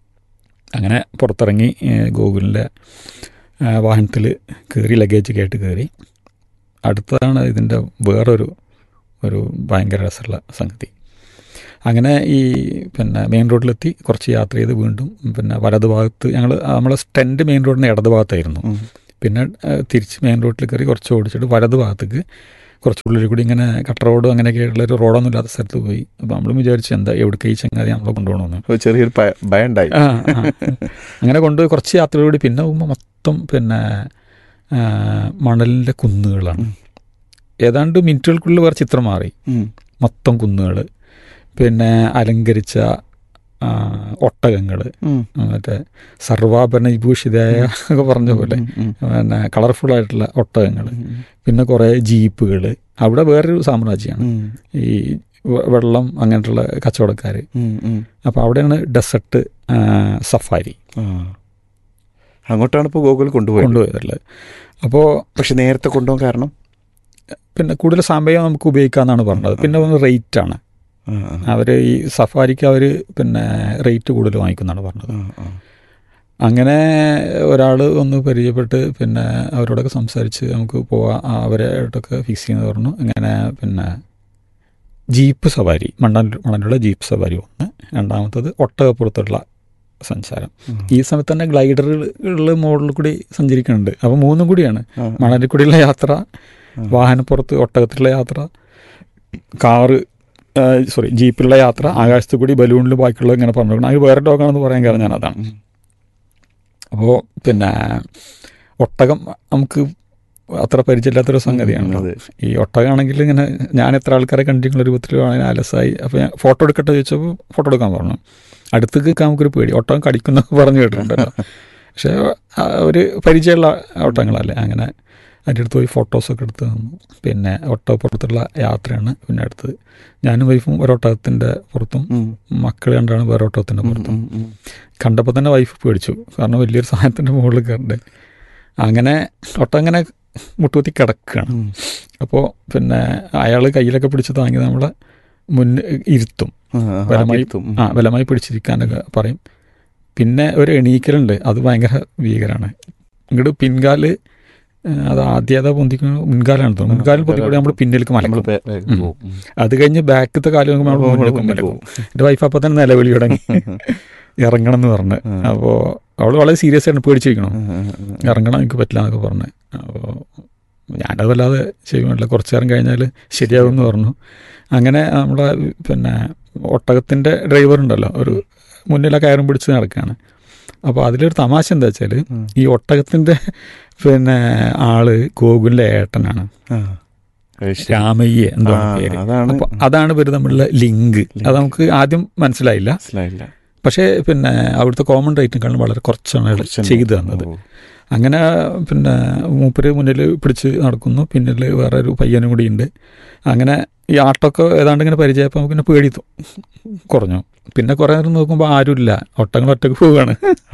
അങ്ങനെ പുറത്തിറങ്ങി ഗോകുലിൻ്റെ വാഹനത്തിൽ കയറി, ലഗേജ് കേട്ട് കയറി. അടുത്തതാണ് ഇതിൻ്റെ വേറൊരു ഒരു ഭയങ്കര രസമുള്ള സംഗതി. അങ്ങനെ ഈ പിന്നെ മെയിൻ റോഡിലെത്തി കുറച്ച് യാത്ര ചെയ്ത് വീണ്ടും പിന്നെ വലത് ഭാഗത്ത് ഞങ്ങൾ നമ്മളെ ടെൻറ്റ് മെയിൻ റോഡിന് ഇടത് ഭാഗത്തായിരുന്നു. പിന്നെ തിരിച്ച് മെയിൻ റോഡിൽ കയറി കുറച്ച് ഓടിച്ചിട്ട് വലത് ഭാഗത്തേക്ക് കുറച്ച് ഉള്ളിൽ കൂടി ഇങ്ങനെ കട്ട റോഡും അങ്ങനെയൊക്കെ ഉള്ളൊരു റോഡൊന്നും ഇല്ലാത്ത സ്ഥലത്ത് പോയി. അപ്പോൾ നമ്മൾ വിചാരിച്ചു എന്താ എവിടേക്ക് ഈ ചങ്ങാതി നമ്മളെ കൊണ്ടുപോകണമെന്ന് ചെറിയൊരു ഭയം ഉണ്ടായി. ആ അങ്ങനെ കൊണ്ടുപോയി കുറച്ച് യാത്രയോടി പിന്നെ പോകുമ്പോൾ മൊത്തം പിന്നെ മണലിൻ്റെ കുന്നുകളാണ്. ഏതാണ്ട് മിനിറ്റുകൾക്കുള്ളിൽ വേറെ ചിത്രം മാറി. മൊത്തം കുന്നുകൾ, പിന്നെ അലങ്കരിച്ച ഒട്ടകങ്ങൾ, മറ്റേ സർവാഭരണ വിഭൂഷിതയായ ഒക്കെ പറഞ്ഞ പോലെ പിന്നെ കളർഫുൾ ആയിട്ടുള്ള ഒട്ടകങ്ങൾ, പിന്നെ കുറേ ജീപ്പുകൾ. അവിടെ വേറൊരു സാമ്രാജ്യമാണ് ഈ വെള്ളം അങ്ങനത്തുള്ള കച്ചവടക്കാർ. അപ്പോൾ അവിടെയാണ് ഡെസർട്ട് സഫാരി. അങ്ങോട്ടാണ് ഇപ്പോൾ ഗോകുൽ കൊണ്ടുപോയി കൊണ്ടുപോയതല്ലേ. അപ്പോൾ പക്ഷെ നേരത്തെ കൊണ്ടുപോകാൻ കാരണം പിന്നെ കൂടുതൽ സമയം നമുക്ക് ഉപയോഗിക്കാമെന്നാണ് പറഞ്ഞത്. പിന്നെ ഒന്ന് റേറ്റാണ്. അവർ ഈ സഫാരിക്ക് അവർ പിന്നെ റേറ്റ് കൂടുതൽ വാങ്ങിക്കുമെന്നാണ് പറഞ്ഞത്. അങ്ങനെ ഒരാൾ ഒന്ന് പരിചയപ്പെട്ട് പിന്നെ അവരോടൊക്കെ സംസാരിച്ച് നമുക്ക് പോവാം, അവരായിട്ടൊക്കെ ഫിക്സ് ചെയ്യുന്നത് പറഞ്ഞു. അങ്ങനെ പിന്നെ ജീപ്പ് സവാരി, മണ്ണ മണലുള്ള ജീപ്പ് സവാരി ഒന്ന്. രണ്ടാമത്തത് ഒട്ടകപ്പുറത്തുള്ള സഞ്ചാരം. ഈ സമയത്ത് തന്നെ ഗ്ലൈഡറുകൾ മുകളിൽ കൂടി സഞ്ചരിക്കുന്നുണ്ട്. അപ്പോൾ മൂന്നും കൂടിയാണ്, മണലിൽ കൂടിയുള്ള യാത്ര, വാഹനപ്പുറത്ത് ഒട്ടകത്തിലുള്ള യാത്ര, കാറ് സോറി ജീപ്പിലുള്ള യാത്ര, ആകാശത്ത് കൂടി ബലൂണിൽ ബാക്കിയുള്ള ഇങ്ങനെ പറഞ്ഞു. അത് വേറെ ഡോഗാണെന്ന് പറയാൻ കാരണം ഞാൻ അതാണ്. അപ്പോൾ പിന്നെ ഒട്ടകം നമുക്ക് അത്ര പരിചയമില്ലാത്തൊരു സംഗതിയാണ്. ഈ ഒട്ടകമാണെങ്കിൽ ഇങ്ങനെ ഞാൻ എത്ര ആൾക്കാരെ കണ്ടിട്ടുള്ള രൂപത്തിലാണ് അലസായി. അപ്പോൾ ഞാൻ ഫോട്ടോ എടുക്കട്ടെ ചോദിച്ചപ്പോൾ ഫോട്ടോ എടുക്കാൻ പറഞ്ഞു. അടുത്തേക്ക് നമുക്കൊരു പേടി, ഒട്ടകം കടിക്കുന്നൊക്കെ പറഞ്ഞു കേട്ടിട്ടുണ്ടല്ലോ. പക്ഷേ ഒരു പരിചയമുള്ള ഒട്ടകങ്ങളല്ലേ. അങ്ങനെ അതിൻ്റെ അടുത്ത് പോയി ഫോട്ടോസൊക്കെ എടുത്ത് തന്നു. പിന്നെ ഒട്ടകപ്പുറത്തുള്ള യാത്രയാണ് പിന്നെ അടുത്തത്. ഞാനും വൈഫും ഒരൊട്ടകത്തിൻ്റെ പുറത്തും മക്കൾ കണ്ടാണ് വേറെ ഒട്ടകത്തിൻ്റെ പുറത്തും. കണ്ടപ്പോൾ തന്നെ വൈഫ് പേടിച്ചു, കാരണം വലിയൊരു സാധനത്തിൻ്റെ മുകളിൽ കയറണ്ടേ. അങ്ങനെ ഒട്ടകം അങ്ങനെ മുട്ടുകുത്തി കിടക്കുകയാണ്. അപ്പോൾ പിന്നെ അയാൾ കയ്യിലൊക്കെ പിടിച്ച് താങ്ങി നമ്മളെ മുന്നിൽ ഇരുത്തും, ബലമായി ആ ബലമായി പിടിച്ചിരിക്കാനൊക്കെ പറയും. പിന്നെ ഒരു എണീക്കലുണ്ട്, അത് ഭയങ്കര ഭീകരമാണ്. ഇങ്ങോട്ട് പിൻകാല് അത് ആദ്യത പൊന്തിക്കുന്ന മുൻകാലാണ് തോന്നുന്നു. മുൻകാലിൽ പൊന്തിക്കൂടെ നമ്മൾ പിന്നിലേക്ക് മലക്കും. അത് കഴിഞ്ഞ് ബാക്കത്തെ കാലം നമ്മൾ മുന്നിലേക്ക് മലക്കും. എൻ്റെ വൈഫ് അപ്പം തന്നെ നിലവിളി തുടങ്ങി ഇറങ്ങണം എന്ന് പറഞ്ഞ്. അപ്പോൾ അവൾ വളരെ സീരിയസ് ആയിട്ട് പേടിച്ചിരിക്കണം, ഇറങ്ങണം എനിക്ക് പറ്റില്ല എന്നൊക്കെ പറഞ്ഞ്. അപ്പോൾ ഞാനത് വല്ലാതെ ചെയ്യുന്നില്ല, കുറച്ച് നേരം കഴിഞ്ഞാൽ ശരിയാകും എന്ന് പറഞ്ഞു. അങ്ങനെ നമ്മളെ പിന്നെ ഒട്ടകത്തിൻ്റെ ഡ്രൈവർ ഉണ്ടല്ലോ, ഒരു മുന്നിലെ കയറും പിടിച്ച് നടക്കുകയാണ്. അപ്പോൾ അതിലൊരു തമാശ എന്താ വെച്ചാൽ ഈ ഒട്ടകത്തിൻ്റെ പിന്നെ ആള് ഗോകുലിൻ്റെ ഏട്ടനാണ്, രാമയ്യ എന്താണ് പേര്. അപ്പോൾ അതാണ് ഇവർ തമ്മിലുള്ള ലിങ്ക്. അത് നമുക്ക് ആദ്യം മനസ്സിലായില്ല. പക്ഷേ പിന്നെ അവിടുത്തെ കോമൺ റേറ്റിനെക്കാളും വളരെ കുറച്ചാണ് ചെയ്തു തന്നത്. അങ്ങനെ പിന്നെ മൂപ്പര് മുന്നിൽ പിടിച്ച് നടക്കുന്നു, പിന്നിൽ വേറൊരു പയ്യനും കൂടി ഉണ്ട്. അങ്ങനെ ഈ ആട്ടൊക്കെ ഏതാണ്ട് ഇങ്ങനെ പരിചയപ്പോൾ നമുക്ക് പിന്നെ പേടി കുറഞ്ഞു. പിന്നെ കുറേ നേരം നോക്കുമ്പോൾ ആരുമില്ല, ഒട്ടങ്ങൾ ഒറ്റക്ക് പോവുകയാണ്.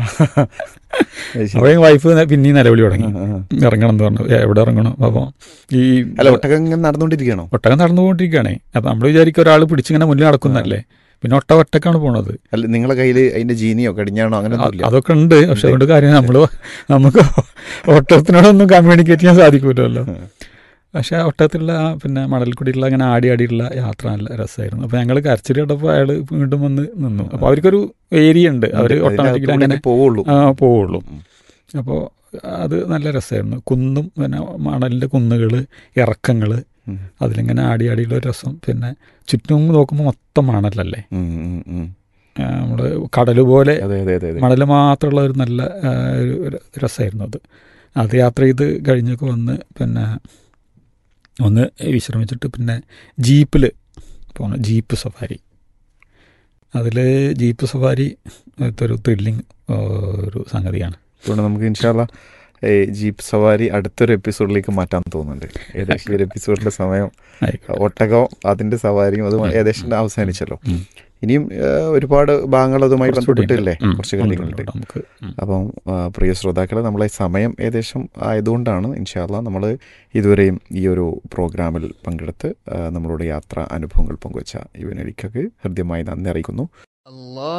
അപ്പോൾ വൈഫ് പിന്നെയും നിലവിളി തുടങ്ങി, ഇറങ്ങണം എന്ന് പറഞ്ഞു. എവിടെ ഇറങ്ങണം? അപ്പോൾ ഈ ഒട്ടകം നടന്നുകൊണ്ടിരിക്കുകയാണോ? ഒട്ടകം നടന്നുകൊണ്ടിരിക്കുകയാണേ. അപ്പം നമ്മൾ വിചാരിക്കും ഒരാൾ പിടിച്ചിങ്ങനെ മുന്നിൽ നടക്കുന്നതല്ലേ. പിന്നെ ഒട്ട ഒറ്റക്കാണ് പോണത്. അല്ല, നിങ്ങളെ കയ്യിൽ അതിന്റെ ജീനിയോ കടിഞ്ഞാണോ അങ്ങനെ അതൊക്കെ ഉണ്ട്. പക്ഷെ അതുകൊണ്ട് കാര്യം നമ്മൾ നമുക്ക് ഒട്ടകത്തിനോടൊന്നും കമ്മ്യൂണിക്കേറ്റ് ചെയ്യാൻ സാധിക്കുമല്ലോ. പക്ഷേ ഒട്ടകത്തിലുള്ള പിന്നെ മണൽക്കുടിയുള്ള അങ്ങനെ ആടി ആടിയുള്ള യാത്ര നല്ല രസമായിരുന്നു. അപ്പോൾ ഞങ്ങൾ കരച്ചിൽ കേട്ടപ്പോൾ അയാൾ വീണ്ടും വന്ന് നിന്നു. അപ്പോൾ അവർക്കൊരു ഏരിയ ഉണ്ട്, അവർ ഓട്ടോമാറ്റിക്കലി അങ്ങനെ പോവുള്ളൂ പോവുള്ളൂ അപ്പോൾ അത് നല്ല രസമായിരുന്നു. കുന്നും പിന്നെ മണലിൻ്റെ കുന്നുകൾ, ഇറക്കങ്ങൾ, അതിലിങ്ങനെ ആടി ആടിയുള്ള ഒരു രസം. പിന്നെ ചുറ്റും നോക്കുമ്പോൾ മൊത്തം മണലല്ലേ, നമ്മൾ കടൽ പോലെ മണൽ മാത്രമുള്ള ഒരു നല്ല ഒരു രസമായിരുന്നു അത്. അത് യാത്ര ചെയ്ത് കഴിഞ്ഞൊക്കെ വന്ന് പിന്നെ ഒന്ന് വിശ്രമിച്ചിട്ട് പിന്നെ ജീപ്പിൽ പോകണം, ജീപ്പ് സഫാരി. അതിൽ ജീപ്പ് സഫാരി ഒരു ത്രില്ലിങ് ഒരു സംഗതിയാണ്. അതുകൊണ്ട് നമുക്ക് ഇൻഷാ അല്ലാ ജീപ്പ് സവാരി അടുത്തൊരു എപ്പിസോഡിലേക്ക് മാറ്റാൻ തോന്നുന്നുണ്ട്. ഏകദേശം ഒരു എപ്പിസോഡിന്റെ സമയം ഒട്ടകം അതിന്റെ സവാരിയും അതും ഏകദേശം അവസാനിച്ചല്ലോ. ഇനിയും ഒരുപാട് ഭാഗങ്ങൾ അതുമായി ബന്ധപ്പെട്ടില്ലേ, കുറച്ച് കാര്യങ്ങളുണ്ട്. അപ്പം പ്രിയ ശ്രോതാക്കളെ, നമ്മളെ സമയം ഏകദേശം ആയതുകൊണ്ടാണ് ഇൻഷാ അല്ലാ നമ്മൾ ഇതുവരെയും ഈ ഒരു പ്രോഗ്രാമിൽ പങ്കെടുത്ത് നമ്മളുടെ യാത്രാ അനുഭവങ്ങൾ പങ്കുവച്ച ഇവനൊരിക്കക്ക് ഹൃദ്യമായി നന്ദി അറിയിക്കുന്നു.